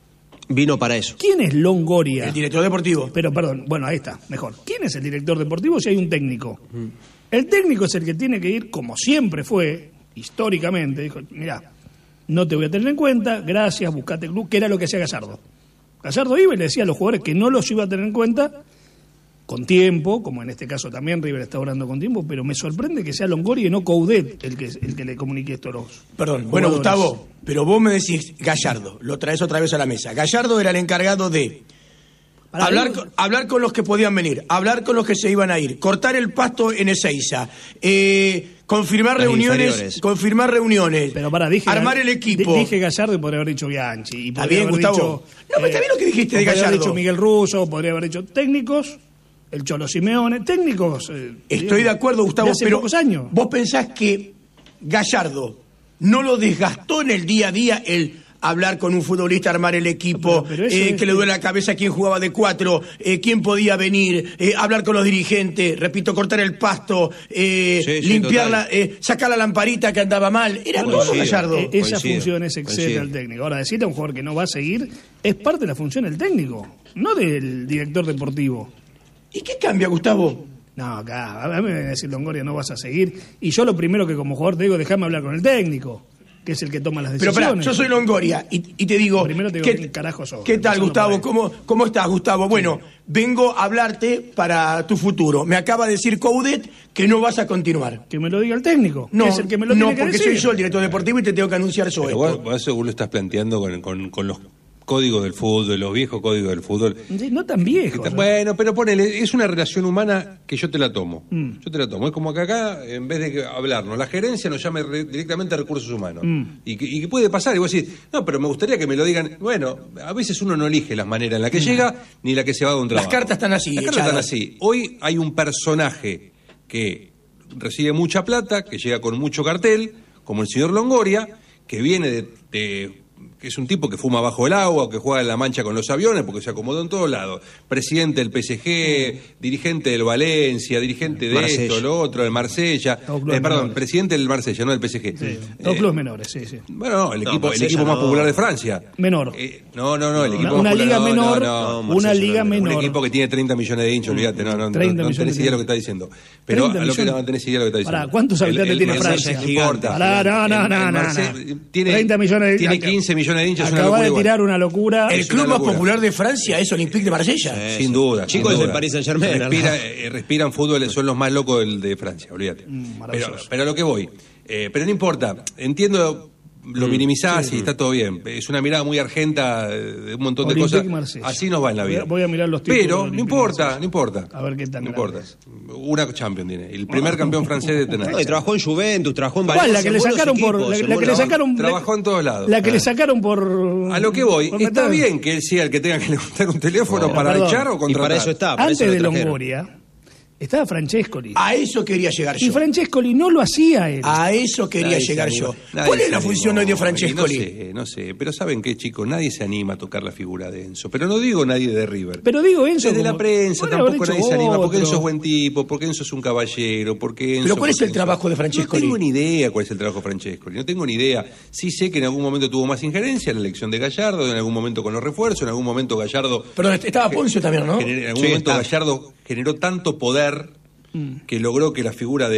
Vino para eso. ¿Quién es Longoria? El director deportivo. Pero, perdón, bueno, ahí está, mejor. ¿Quién es el director deportivo si hay un técnico? Mm. El técnico es el que tiene que ir, como siempre fue, históricamente, dijo, mirá, no te voy a tener en cuenta, gracias, buscate el club, que era lo que hacía Gallardo. Gallardo iba y le decía a los jugadores que no los iba a tener en cuenta con tiempo, como en este caso también River está orando con tiempo, pero me sorprende que sea Longoria y no Coudet el que, el que le comunique esto a los Perdón, jugadores. Bueno, Gustavo, pero vos me decís Gallardo, lo traes otra vez a la mesa. Gallardo era el encargado de Para hablar mí- con, hablar con los que podían venir, hablar con los que se iban a ir, cortar el pasto en Ezeiza, eh, confirmar Las reuniones, inferiores. confirmar reuniones, Pero para, dije, armar el equipo. di- Dije Gallardo y podría haber dicho Bianchi. Y Está podría bien, haber Gustavo. dicho, No, pero está bien lo que dijiste de podría haber Gallardo. dicho Miguel Russo, podría haber dicho técnicos, el Cholo Simeone, técnicos. eh, Estoy digamos, de acuerdo, Gustavo, de hace pero pocos años. vos pensás que Gallardo no lo desgastó en el día a día el hablar con un futbolista, armar el equipo, Pero- pero eso eh, es- que le duele la cabeza quién jugaba de cuatro, eh, quién podía venir, eh, hablar con los dirigentes, repito, cortar el pasto, eh, Sí, sí, limpiar total. la, eh, sacar la lamparita que andaba mal, era Coincido. todo Gallardo. Eh, Esa Coincido, función es excede coincido. al técnico. Ahora, decirle a un jugador que no va a seguir es parte de la función del técnico, no del director deportivo. ¿Y qué cambia, Gustavo? No, acá, a mí me va a decir Longoria, no vas a seguir. Y yo lo primero que como jugador te digo, déjame hablar con el técnico, que es el que toma las Pero decisiones. pará, yo soy Longoria y, y te digo, Primero te digo, ¿qué, ¿quién carajo sos? ¿qué tal, Empezando Gustavo? por ahí. ¿Cómo, ¿Cómo estás, Gustavo? Bueno, vengo a hablarte para tu futuro. Me acaba de decir Coudet que no vas a continuar. Que me lo diga el técnico, No, que es el que me lo no tiene que porque decir. soy yo el director deportivo y te tengo que anunciar yo Pero esto. vos, vos eso vos lo estás planteando con, con, con los códigos del fútbol, los viejos códigos del fútbol. Sí, no tan viejo. Está- Bueno, pero ponele, es una relación humana que yo te la tomo. Mm. Yo te la tomo. Es como que acá, en vez de que hablarnos, la gerencia nos llame re- directamente a recursos humanos. Mm. Y, que, y que puede pasar, y vos decís, no, pero me gustaría que me lo digan. Bueno, a veces uno no elige las maneras en las que llega ni la que se va de un trabajo. Las cartas están así, Las cartas están echadas. así. Hoy hay un personaje que recibe mucha plata, que llega con mucho cartel, como el señor Longoria, que viene de, de- que es un tipo que fuma bajo el agua, que juega en la mancha con los aviones, porque se acomodó en todos lados. Presidente del P S G, dirigente del Valencia, dirigente de Marsella. esto, lo otro, del Marsella. Todos clubes Eh, perdón, menores. presidente del Marsella, no del P S G. Sí, dos Eh, clubes menores, sí, sí. Bueno, no, el No, equipo, el Marsella equipo más no. popular de Francia. Menor. Eh, no, no, no, el equipo Una- más una popular- liga no, menor, no, no, una Marsella liga no, menor. Un equipo que tiene treinta millones de hinchas, olvídate, no, no, no, treinta no tenés millones idea de lo de- que está diciendo. Pero treinta a lo que millones. no tenés idea de lo que está diciendo. Pará, ¿cuántos habitantes tiene Marsella Francia? es gigante. Pará, no, no, El- no, el no, Marsella no. Tiene, treinta millones de tiene hinchas. quince millones de hinchas, es una Acaba locura de igual. tirar una locura. El Es club una más locura. popular de Francia es Olympique de Marsella. Sin duda. Chicos sin del duda. Paris Saint-Germain, Respira, ¿no? eh, respiran fútbol, son los más locos del de Francia, olvídate. Mm, maravilloso. pero, pero a lo que voy. Eh, pero no importa. Entiendo, lo Mm, minimizás y está todo bien. Es una mirada muy argenta eh, de un montón de Olympique cosas. Marsella. Así nos va en la Voy vida. a- voy a mirar los títulos de Pero no Olympique importa, Marsella. no importa. A ver qué tan No grande importa. Una Champions tiene. El primer campeón francés de tener. No, y trabajó en Juventus, trabajó en ¿Cuál? Valencia. La que le buenos sacaron por. equipos, La, en la que le buenos- sacaron. Trabajó en todos lados. La que Ah. le sacaron por. A lo que voy, por está meter- bien que él sea el que tenga que levantar un teléfono Bueno, para perdón. echar o Y contratar. para eso está. para Antes eso lo de trajeron. Longoria estaba Francescoli. A eso quería llegar Y yo. Francescoli no lo hacía él. A eso quería Nadie se llegar anima. yo. Nadie ¿Cuál es se la animó. función hoy de Y Francescoli? No sé, no sé. Pero ¿saben qué, chicos? Nadie se anima a tocar la figura de Enzo. Pero no digo nadie de River. Pero digo Enzo. Desde como- la prensa podría haber tampoco hecho nadie se anima. Porque otro. Enzo es buen tipo, porque Enzo es un caballero, porque Enzo... Pero ¿cuál es porque el trabajo de No Francescoli? tengo ni idea cuál es el trabajo de Francescoli. No tengo ni idea. Sí sé que en algún momento tuvo más injerencia en la elección de Gallardo, en algún momento con los refuerzos, en algún momento Gallardo... Pero estaba Poncio también, ¿no? gener- En algún Sí, momento está. Gallardo generó tanto poder Mm. que logró que la figura de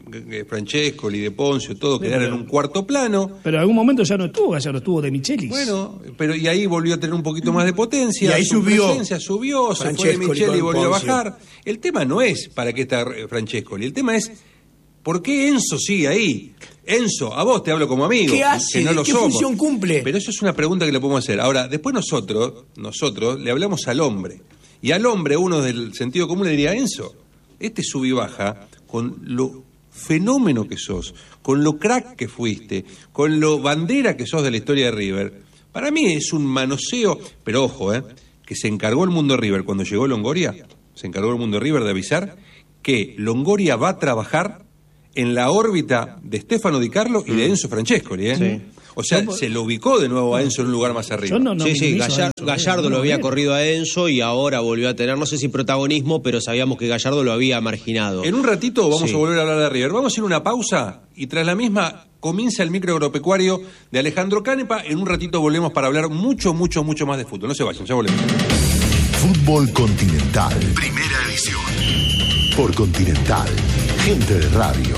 Francescoli, De Poncio, todo quedaron en un cuarto plano. Pero en algún momento ya no estuvo, ya no estuvo De Michelis. Bueno, pero y ahí volvió a tener un poquito más de potencia. Y ahí su subió. presencia subió, se fue De Micheli y volvió a bajar. El tema no es para qué está Francescoli, el tema es ¿por qué Enzo sigue ahí? Enzo, a vos te hablo como amigo. ¿Qué hace? Que no lo ¿Qué somos. función cumple? Pero eso es una pregunta que le podemos hacer. Ahora, después nosotros, nosotros le hablamos al hombre. Y al hombre, uno del sentido común le diría, Enzo, este sub y baja, con lo fenómeno que sos, con lo crack que fuiste, con lo bandera que sos de la historia de River, para mí es un manoseo, pero ojo, eh, que se encargó el mundo River cuando llegó Longoria, se encargó el mundo River de avisar que Longoria va a trabajar en la órbita de Stefano Di Carlo y de Enzo Francescoli, ¿eh? Sí. O sea, se lo ubicó de nuevo a Enzo en un lugar más arriba. No, no sí, sí, Gallardo, Gallardo lo había corrido a Enzo y ahora volvió a tener, no sé si protagonismo, pero sabíamos que Gallardo lo había marginado. En un ratito vamos sí. a volver a hablar de River. Vamos a hacer una pausa y tras la misma comienza el micro agropecuario de Alejandro Canepa. En un ratito volvemos para hablar mucho, mucho, mucho más de fútbol. No se vayan, ya volvemos. Fútbol Continental. Primera edición. Por Continental. Gente de radio.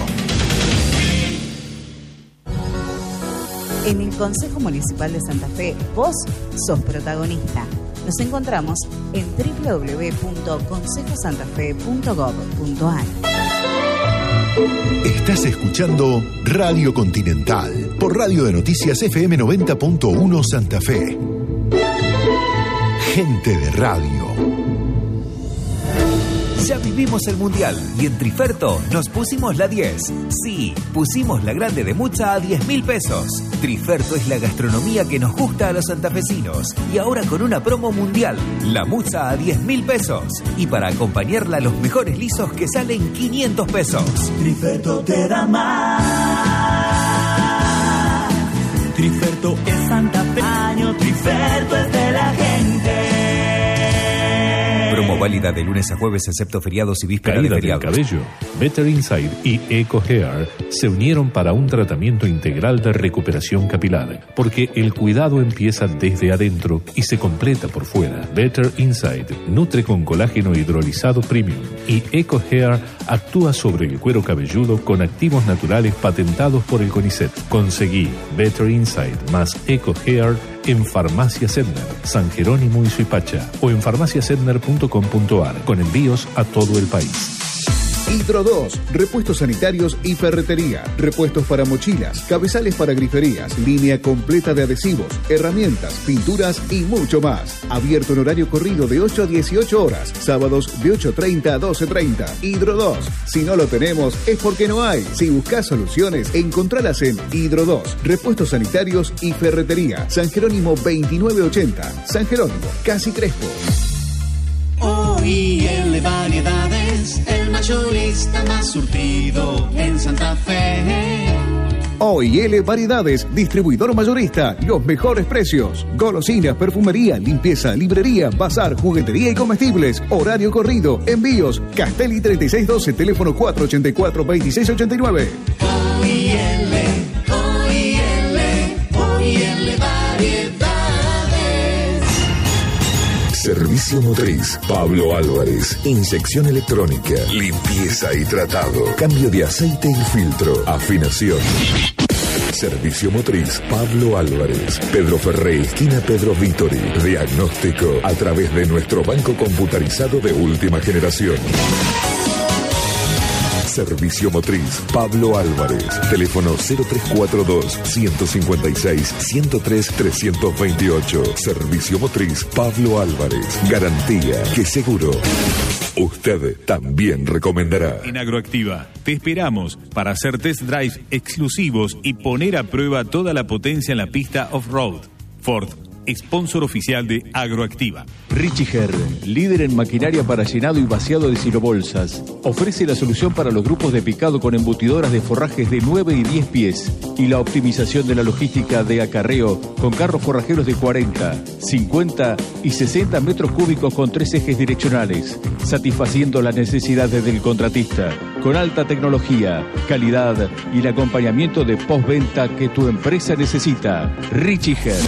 En el Consejo Municipal de Santa Fe, vos sos protagonista. Nos encontramos en doble u doble u doble u punto consejo santa fe punto gob punto a r. Estás escuchando Radio Continental por Radio de Noticias F M noventa punto uno Santa Fe. Gente de radio. Ya vivimos el Mundial y en Triferto nos pusimos la diez. Sí, pusimos la grande de Mucha a diez mil pesos. Triferto es la gastronomía que nos gusta a los santafesinos. Y ahora con una promo mundial, la Mucha a diez mil pesos. Y para acompañarla los mejores lisos que salen quinientos pesos. Triferto te da más. Triferto es santafeño, Triferto es de la gente. Promo válida de lunes a jueves, excepto feriados y vísperas de feriados. Caída del cabello. Better Inside y Eco Hair se unieron para un tratamiento integral de recuperación capilar, porque el cuidado empieza desde adentro y se completa por fuera. Better Inside nutre con colágeno hidrolizado premium y Eco Hair actúa sobre el cuero cabelludo con activos naturales patentados por el CONICET. Conseguí Better Inside más Eco Hair en Farmacia Sedner, San Jerónimo y Suipacha o en farmacia sedner punto com punto a r con envíos a todo el país. Hidro dos, repuestos sanitarios y ferretería, repuestos para mochilas, cabezales para griferías, línea completa de adhesivos, herramientas, pinturas y mucho más. Abierto en horario corrido de ocho a dieciocho horas, sábados de ocho treinta a doce treinta. Hidro dos, si no lo tenemos es porque no hay. Si buscas soluciones, encontralas en Hidro dos, repuestos sanitarios y ferretería, San Jerónimo veintinueve ochenta, San Jerónimo, Casi Crespo. O I L Variedades, el mayorista más surtido en Santa Fe. O I L Variedades, distribuidor mayorista, los mejores precios. Golosinas, perfumería, limpieza, librería, bazar, juguetería y comestibles. Horario corrido, envíos. Castelli treinta y seis doce, teléfono cuatro ochenta y cuatro, veintiséis ochenta y nueve. O I L, O I L, O I L Variedades. Servicio motriz, Pablo Álvarez. Inyección electrónica, limpieza y tratado. Cambio de aceite y filtro. Afinación. Servicio motriz, Pablo Álvarez. Pedro Ferré, esquina Pedro Vítori. Diagnóstico a través de nuestro banco computarizado de última generación. Servicio motriz, Pablo Álvarez. Teléfono cero tres cuatro dos, uno cinco seis, uno cero tres, tres dos ocho. Servicio motriz, Pablo Álvarez. Garantía que seguro usted también recomendará. En Agroactiva te esperamos para hacer test drive exclusivos y poner a prueba toda la potencia en la pista off-road. Ford, sponsor oficial de Agroactiva. Richiger, líder en maquinaria para llenado y vaciado de silobolsas, ofrece la solución para los grupos de picado con embutidoras de forrajes de nueve y diez pies y la optimización de la logística de acarreo con carros forrajeros de cuarenta, cincuenta y sesenta metros cúbicos con tres ejes direccionales, satisfaciendo las necesidades del contratista, con alta tecnología, calidad y el acompañamiento de postventa que tu empresa necesita. Richiger.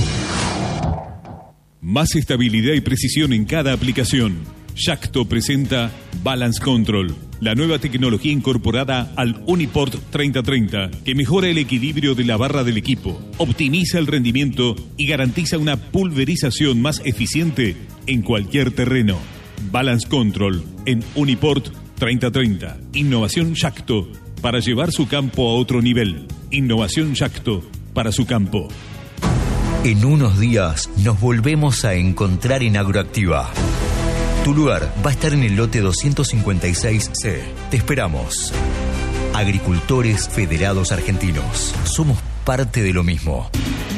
Más estabilidad y precisión en cada aplicación. Yacto presenta Balance Control, La nueva tecnología incorporada al Uniport treinta treinta, que mejora el equilibrio de la barra del equipo, optimiza el rendimiento y garantiza una pulverización más eficiente en cualquier terreno. Balance Control en Uniport treinta treinta. Innovación Yacto para llevar su campo a otro nivel. Innovación Yacto para su campo. En unos días nos volvemos a encontrar en Agroactiva. Tu lugar va a estar en el lote doscientos cincuenta y seis C. Te esperamos. Agricultores Federados Argentinos. Somos parte de lo mismo.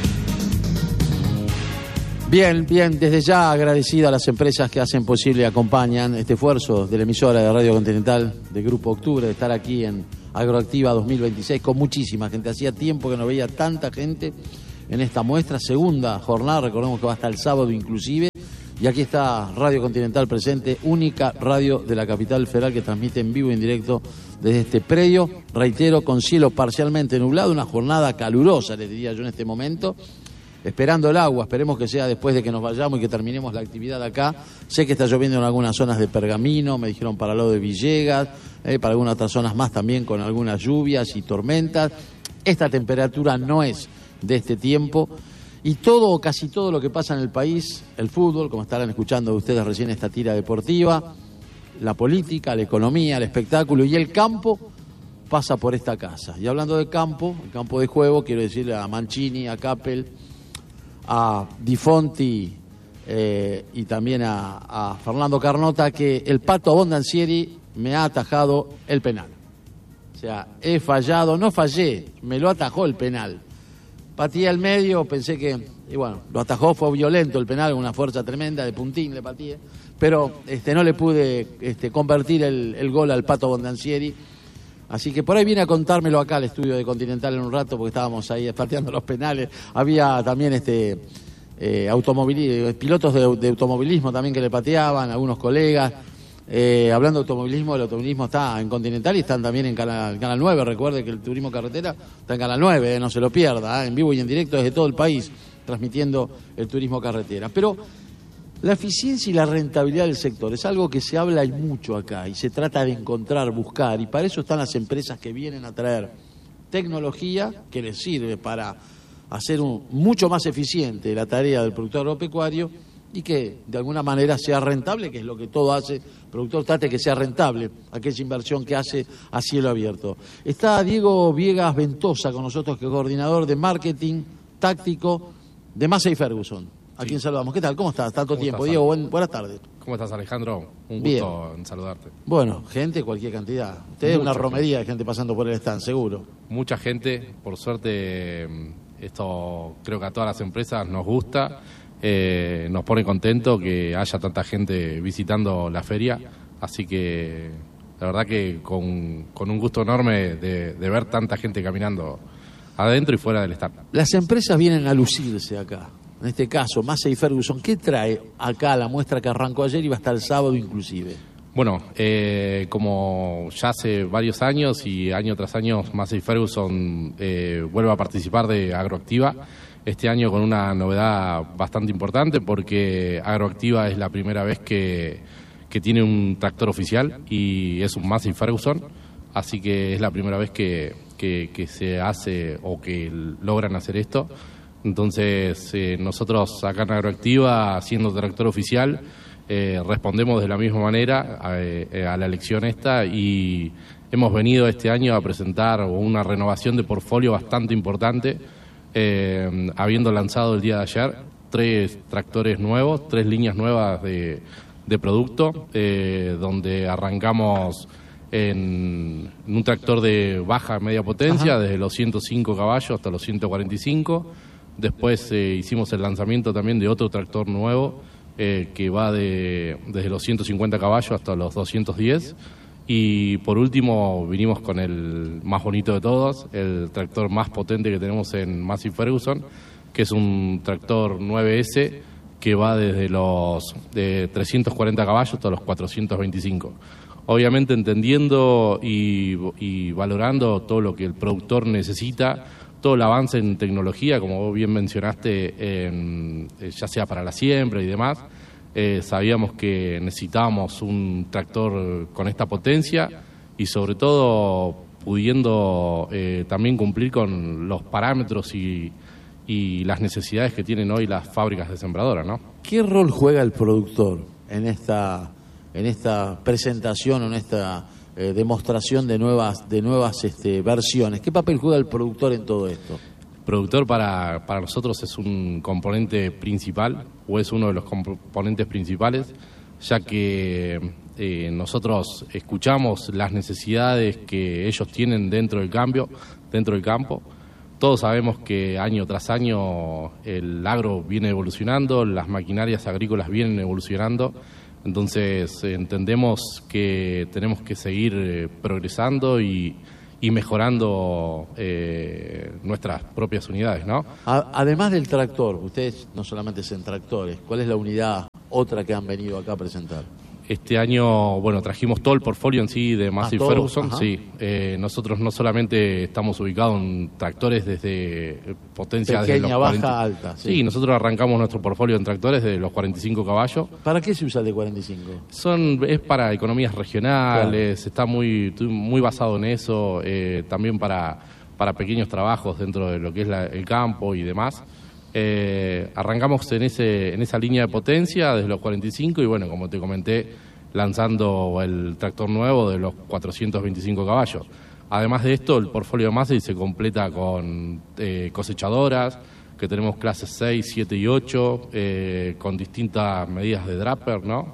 Bien, bien, desde ya agradecida a las empresas que hacen posible y acompañan este esfuerzo de la emisora de Radio Continental, de Grupo Octubre, de estar aquí en Agroactiva dos mil veintiséis con muchísima gente. Hacía tiempo que no veía tanta gente en esta muestra, segunda jornada, recordemos que va hasta el sábado inclusive, y aquí está Radio Continental presente, única radio de la capital federal que transmite en vivo y en directo desde este predio, reitero, con cielo parcialmente nublado, una jornada calurosa, les diría yo en este momento, esperando el agua, esperemos que sea después de que nos vayamos y que terminemos la actividad acá. Sé que está lloviendo en algunas zonas de Pergamino, me dijeron para el lado de Villegas, eh, para algunas otras zonas más también con algunas lluvias y tormentas. Esta temperatura no es de este tiempo y todo o casi todo lo que pasa en el país, el fútbol, como estarán escuchando ustedes recién esta tira deportiva, la política, la economía, el espectáculo y el campo, pasa por esta casa. Y hablando de campo, el campo de juego, quiero decirle a Mancini, a Capel, a Di Fonti eh, y también a, a Fernando Carnota, que el Pato Abondancieri me ha atajado el penal. O sea, he fallado, no fallé, me lo atajó el penal. Pateé al medio, pensé que, y bueno, lo atajó, fue violento el penal, con una fuerza tremenda, de puntín le pateé, pero este, no le pude este, convertir el, el gol al Pato Abondancieri. Así que por ahí viene a contármelo acá al estudio de Continental en un rato, porque estábamos ahí pateando los penales. Había también este eh, automobili- pilotos de, de automovilismo también que le pateaban, algunos colegas. Eh, hablando de automovilismo, el automovilismo está en Continental y están también en Canal, Canal nueve. Recuerde que el turismo carretera está en Canal nueve, eh, no se lo pierda, eh, en vivo y en directo desde todo el país, transmitiendo el turismo carretera. Pero la eficiencia y la rentabilidad del sector es algo que se habla y mucho acá y se trata de encontrar, buscar, y para eso están las empresas que vienen a traer tecnología que les sirve para hacer un, mucho más eficiente la tarea del productor agropecuario y que de alguna manera sea rentable, que es lo que todo hace, el productor trate que sea rentable aquella inversión que hace a cielo abierto. Está Diego Viegas Ventosa con nosotros, que es coordinador de marketing táctico de Massey Ferguson. ¿A quién saludamos? ¿Qué tal? ¿Cómo estás? Tanto ¿Cómo tiempo. estás, Diego, buen, buenas tardes. ¿Cómo estás, Alejandro? Un Bien. gusto en saludarte. Bueno, gente, cualquier cantidad. Ustedes Mucha una romería de gente pasando por el stand, seguro. Mucha gente, por suerte, esto creo que a todas las empresas nos gusta, eh, nos pone contento que haya tanta gente visitando la feria, así que la verdad que con, con un gusto enorme de, de ver tanta gente caminando adentro y fuera del stand. Las empresas vienen a lucirse acá. En este caso, Massey Ferguson, ¿qué trae acá la muestra que arrancó ayer y va hasta el sábado inclusive? Bueno, eh, como ya hace varios años y año tras año Massey Ferguson eh, vuelve a participar de Agroactiva, este año con una novedad bastante importante porque Agroactiva es la primera vez que, que tiene un tractor oficial y es un Massey Ferguson, así que es la primera vez que, que, que se hace o que logran hacer esto. Entonces, eh, nosotros acá en Agroactiva, siendo tractor oficial, eh, respondemos de la misma manera a, a la elección esta y hemos venido este año a presentar una renovación de portfolio bastante importante, eh, habiendo lanzado el día de ayer tres tractores nuevos, tres líneas nuevas de, de producto, eh, donde arrancamos en, en un tractor de baja a media potencia, Ajá. desde los ciento cinco caballos hasta los ciento cuarenta y cinco. Después eh, hicimos el lanzamiento también de otro tractor nuevo eh, que va de, desde los ciento cincuenta caballos hasta los doscientos diez. Y por último vinimos con el más bonito de todos, el tractor más potente que tenemos en Massey Ferguson, que es un tractor nueve ese que va desde los de trescientos cuarenta caballos hasta los cuatrocientos veinticinco. Obviamente entendiendo y, y valorando todo lo que el productor necesita, todo el avance en tecnología, como vos bien mencionaste, en, ya sea para la siembra y demás, eh, sabíamos que necesitábamos un tractor con esta potencia y sobre todo pudiendo eh, también cumplir con los parámetros y, y las necesidades que tienen hoy las fábricas de sembradoras, ¿no? ¿Qué rol juega el productor en esta, en esta presentación, en esta eh, demostración de nuevas, de nuevas este, versiones? ¿Qué papel juega el productor en todo esto? El productor para, para nosotros es un componente principal, o es uno de los componentes principales, ya que eh, nosotros escuchamos las necesidades que ellos tienen dentro del cambio, dentro del campo. Todos sabemos que año tras año el agro viene evolucionando, las maquinarias agrícolas vienen evolucionando, entonces entendemos que tenemos que seguir eh, progresando y, y mejorando eh, nuestras propias unidades, ¿no? Además del tractor, ustedes no solamente hacen tractores, ¿cuál es la unidad otra que han venido acá a presentar? Este año, bueno, trajimos todo el portfolio en sí de Massey Ah, Ferguson. ajá. Sí, eh, nosotros no solamente estamos ubicados en tractores desde eh, potencia desde Pequeña, los baja, cuarenta. alta, sí. Sí. nosotros arrancamos nuestro portfolio en tractores de los cuarenta y cinco caballos. ¿Para qué se usa el de cuarenta y cinco? Son, es para economías regionales, está muy, muy basado en eso, eh, también para, para pequeños trabajos dentro de lo que es la- el campo y demás. Eh, arrancamos en ese en esa línea de potencia desde los cuarenta y cinco y bueno, como te comenté, lanzando el tractor nuevo de los cuatrocientos veinticinco caballos. Además de esto, el portfolio de Massey se completa con eh, cosechadoras, que tenemos clases seis, siete y ocho, eh, con distintas medidas de draper, ¿no?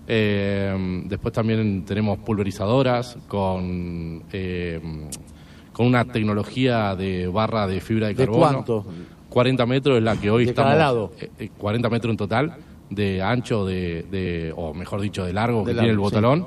Eh, después también tenemos pulverizadoras con, eh, con una tecnología de barra de fibra de ¿De carbono. cuánto? cuarenta metros es la que hoy ¿De estamos... cada lado? eh, eh, cuarenta metros en total de ancho, de, de o mejor dicho, de largo De que tiene el largo, sí. botalón.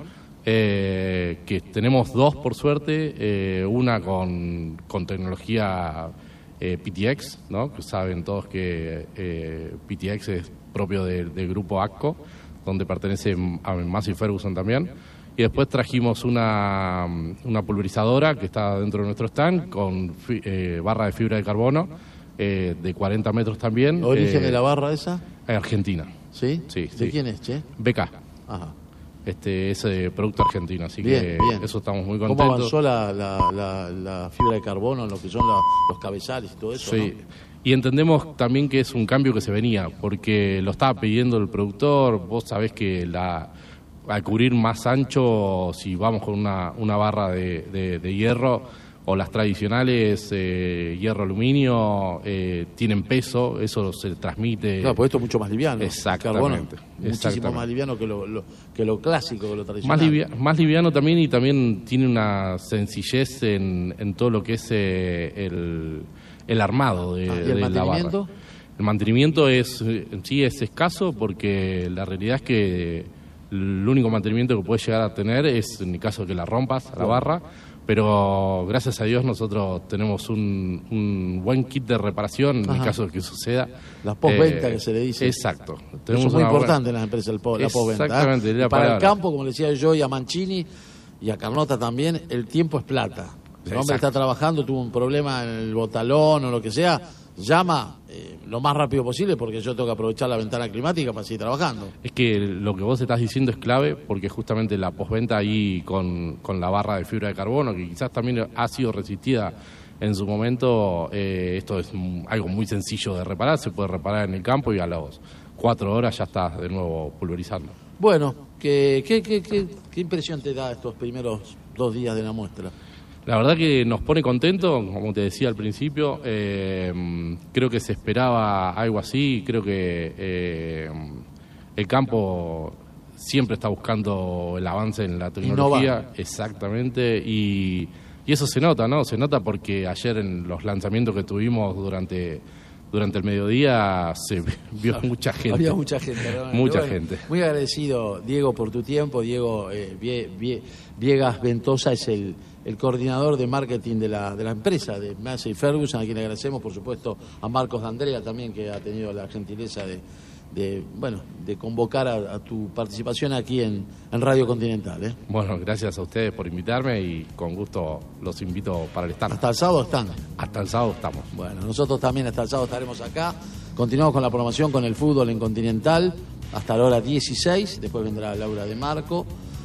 Eh, que tenemos dos por suerte, eh, una con, con tecnología eh, P T X, ¿no? Que saben todos que eh, P T X es propio de- del grupo ACCO, donde pertenece a Massey Ferguson también. Y después trajimos una, una pulverizadora que está dentro de nuestro stand con fi- eh, barra de fibra de carbono eh, de cuarenta metros también. ¿Origen eh, de la barra esa? Argentina. ¿Sí? Sí, ¿De sí. quién es, che? B K. Ajá. Este, ese producto argentino, así Bien, que bien. eso estamos muy ¿Cómo contentos. avanzó la, la, la, la fibra de carbono en lo que son la- los cabezales y todo eso? Sí. ¿no? Y entendemos también que es un cambio que se venía, porque lo estaba pidiendo el productor. Vos sabés que la, al cubrir más ancho, si vamos con una, una barra de, de- de hierro, o las tradicionales eh, hierro-aluminio, eh, tienen peso, eso se transmite. Claro, pues esto es mucho más liviano. Exactamente. Carbono, muchísimo exactamente. más liviano que lo, lo- que lo clásico, que lo tradicional. Más, livia- más liviano también, y también tiene una sencillez en, en todo lo que es eh, el, el armado de, Ah, ¿y el de la barra. mantenimiento? El mantenimiento es eh, en sí es escaso, porque la realidad es que el único mantenimiento que puedes llegar a tener es en el caso de que la rompas a la Claro. barra, pero gracias a Dios nosotros tenemos un, un buen kit de reparación en el Ajá. caso de que suceda. La postventa Eh, que se le dice. Exacto. Eso Tenemos es muy una buena- importante en las empresas, el po- la postventa. ¿eh? Exactamente, es la Y para el palabra. campo, como le decía yo y a Mancini y a Carnota también, el tiempo es plata. El hombre Exacto. está trabajando, tuvo un problema en el botalón o lo que sea, llama eh, lo más rápido posible porque yo tengo que aprovechar la ventana climática para seguir trabajando. Es que lo que vos estás diciendo es clave, porque justamente la postventa ahí con, con la barra de fibra de carbono, que quizás también ha sido resistida en su momento, eh, esto es mm, algo muy sencillo de reparar, se puede reparar en el campo y a las cuatro horas ya estás de nuevo pulverizando. Bueno, ¿qué, qué, qué, qué, qué impresión te da estos primeros dos días de la muestra? La verdad que nos pone contentos, como te decía al principio, eh, creo que se esperaba algo así, creo que eh, el campo siempre está buscando el avance en la tecnología, Innovar. exactamente, y, y eso se nota, ¿no? Se nota porque ayer en los lanzamientos que tuvimos durante, durante el mediodía se vio mucha gente. Había mucha gente. realmente. Mucha Bueno, gente. Muy agradecido, Diego, por tu tiempo. Diego eh, Vie- Vie- Viegas Ventosa es el, el coordinador de marketing de la, de la empresa, de Massey Ferguson, a quien le agradecemos, por supuesto, a Marcos D'Andrea también, que ha tenido la gentileza de, de, bueno, de convocar a, a tu participación aquí en, en Radio Continental. ¿eh? Bueno, gracias a ustedes por invitarme y con gusto los invito para el stand. Hasta el sábado están. Hasta el sábado estamos. Bueno, nosotros también hasta el sábado estaremos acá. Continuamos con la programación con el fútbol en Continental hasta la hora dieciséis. Después vendrá Laura de Marco.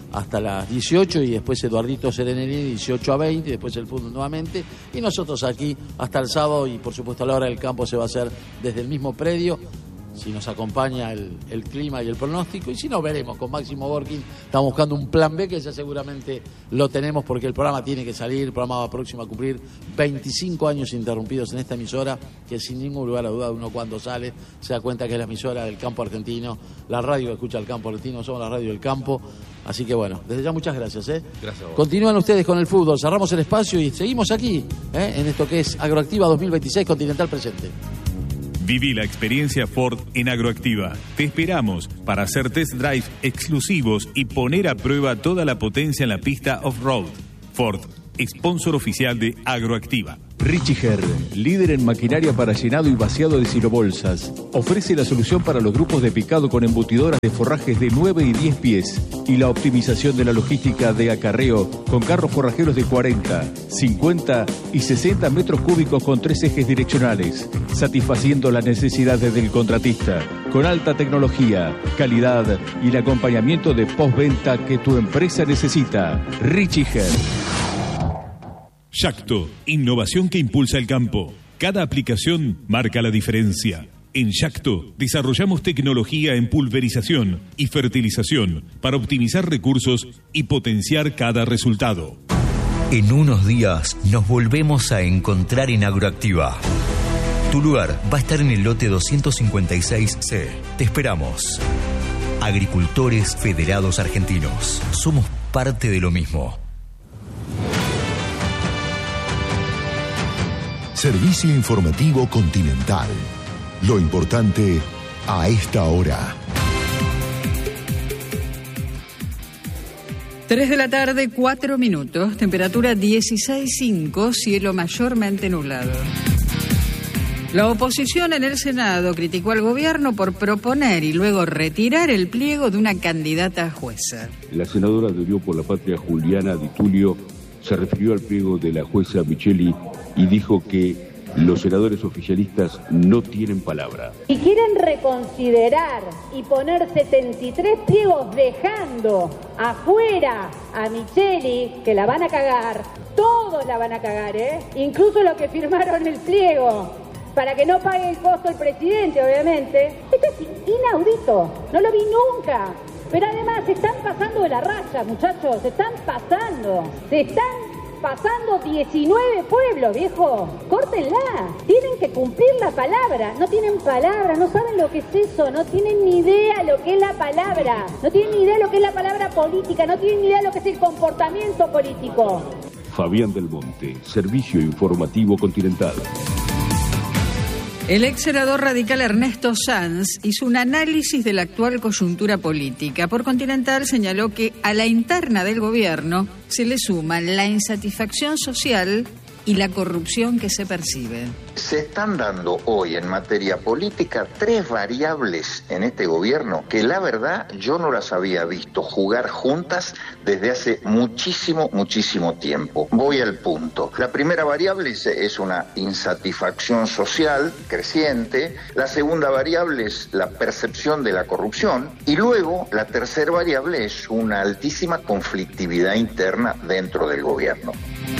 hasta las dieciocho y después Eduardito Serenelli dieciocho a veinte y después el fútbol nuevamente y nosotros aquí hasta el sábado y por supuesto a la hora del campo se va a hacer desde el mismo predio si nos acompaña el, el clima y el pronóstico y si no veremos con Máximo Borkin, estamos buscando un plan B que ya seguramente lo tenemos porque el programa tiene que salir, el programa va próximo a cumplir veinticinco años interrumpidos en esta emisora que sin ningún lugar a duda uno cuando sale se da cuenta que es la emisora del campo argentino, la radio que escucha el campo argentino, somos la radio del campo. Así que bueno, desde ya muchas gracias. ¿eh? Gracias a vos. Continúan ustedes con el fútbol, cerramos el espacio y seguimos aquí, ¿eh? en esto que es Agroactiva dos mil veintiséis Continental Presente. Viví la experiencia Ford en Agroactiva. Te esperamos para hacer test drive exclusivos y poner a prueba toda la potencia en la pista off-road. Ford, sponsor oficial de Agroactiva. Richiger, líder en maquinaria para llenado y vaciado de silobolsas, ofrece la solución para los grupos de picado con embutidoras de forrajes de nueve y diez pies y la optimización de la logística de acarreo con carros forrajeros de cuarenta, cincuenta y sesenta metros cúbicos con tres ejes direccionales, satisfaciendo las necesidades del contratista, con alta tecnología, calidad y el acompañamiento de postventa que tu empresa necesita. Richiger. Yacto, innovación que impulsa el campo. Cada aplicación marca la diferencia. En Yacto desarrollamos tecnología en pulverización y fertilización para optimizar recursos y potenciar cada resultado. En unos días nos volvemos a encontrar en Agroactiva. Tu lugar va a estar en el lote doscientos cincuenta y seis C. Te esperamos. Agricultores Federados Argentinos. Somos parte de lo mismo. Servicio Informativo Continental. Lo importante a esta hora. tres de la tarde, cuatro minutos. Temperatura dieciséis punto cinco, cielo mayormente nublado. La oposición en el Senado criticó al gobierno por proponer y luego retirar el pliego de una candidata a jueza. La senadora de Unión por la Patria, Juliana Di Tulio, se refirió al pliego de la jueza Micheli y dijo que los senadores oficialistas no tienen palabra. Y quieren reconsiderar y poner setenta y tres pliegos dejando afuera a Micheli, que la van a cagar, todos la van a cagar, ¿eh? Incluso los que firmaron el pliego, para que no pague el costo el presidente, obviamente. Esto es inaudito, no lo vi nunca. Pero además se están pasando de la raya, muchachos, se están pasando, se están pasando diecinueve pueblos, viejo. Córtenla, tienen que cumplir la palabra. No tienen palabra, no saben lo que es eso, no tienen ni idea lo que es la palabra, no tienen ni idea lo que es la palabra política, no tienen ni idea lo que es el comportamiento político. Fabián del Monte, Servicio Informativo Continental. El ex senador radical Ernesto Sanz hizo un análisis de la actual coyuntura política. Por Continental señaló que a la interna del gobierno se le suman la insatisfacción social y la corrupción que se percibe. Se están dando hoy en materia política tres variables en este gobierno que la verdad yo no las había visto jugar juntas desde hace muchísimo, muchísimo tiempo. Voy al punto. La primera variable es, es una insatisfacción social creciente. La segunda variable es la percepción de la corrupción. Y luego la tercera variable es una altísima conflictividad interna dentro del gobierno.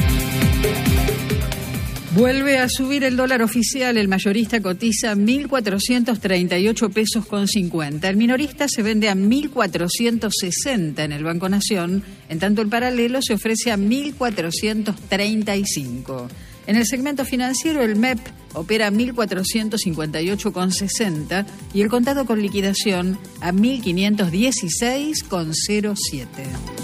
Vuelve a subir el dólar oficial, el mayorista cotiza mil cuatrocientos treinta y ocho pesos con cincuenta. El minorista se vende a mil cuatrocientos sesenta en el Banco Nación, en tanto el paralelo se ofrece a mil cuatrocientos treinta y cinco. En el segmento financiero el M E P opera a mil cuatrocientos cincuenta y ocho con sesenta y el contado con liquidación a mil quinientos dieciséis con cero siete.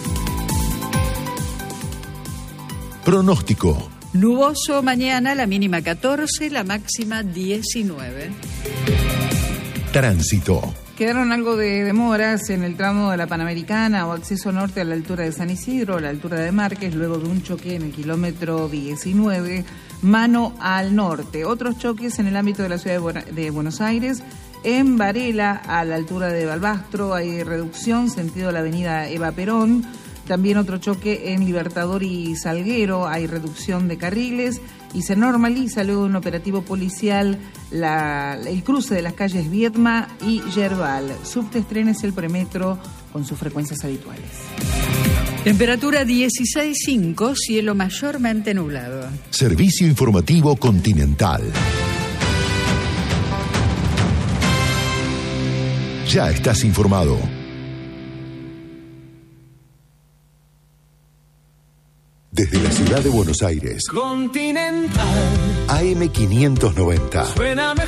Pronóstico. Nuboso mañana, la mínima catorce, la máxima diecinueve. Tránsito. Quedaron algo de demoras en el tramo de la Panamericana o acceso norte a la altura de San Isidro, a la altura de Márquez, luego de un choque en el kilómetro diecinueve, mano al norte. Otros choques en el ámbito de la ciudad de Buenos Aires. En Varela, a la altura de Balbastro, hay reducción, sentido la avenida Eva Perón. También otro choque en Libertador y Salguero, hay reducción de carriles y se normaliza luego de un operativo policial la, el cruce de las calles Viedma y Yerbal. Subtes, trenes, el premetro con sus frecuencias habituales. Temperatura dieciséis punto cinco, cielo mayormente nublado. Servicio informativo Continental. Ya estás informado. Desde la ciudad de Buenos Aires, Continental. A M quinientos noventa. Suena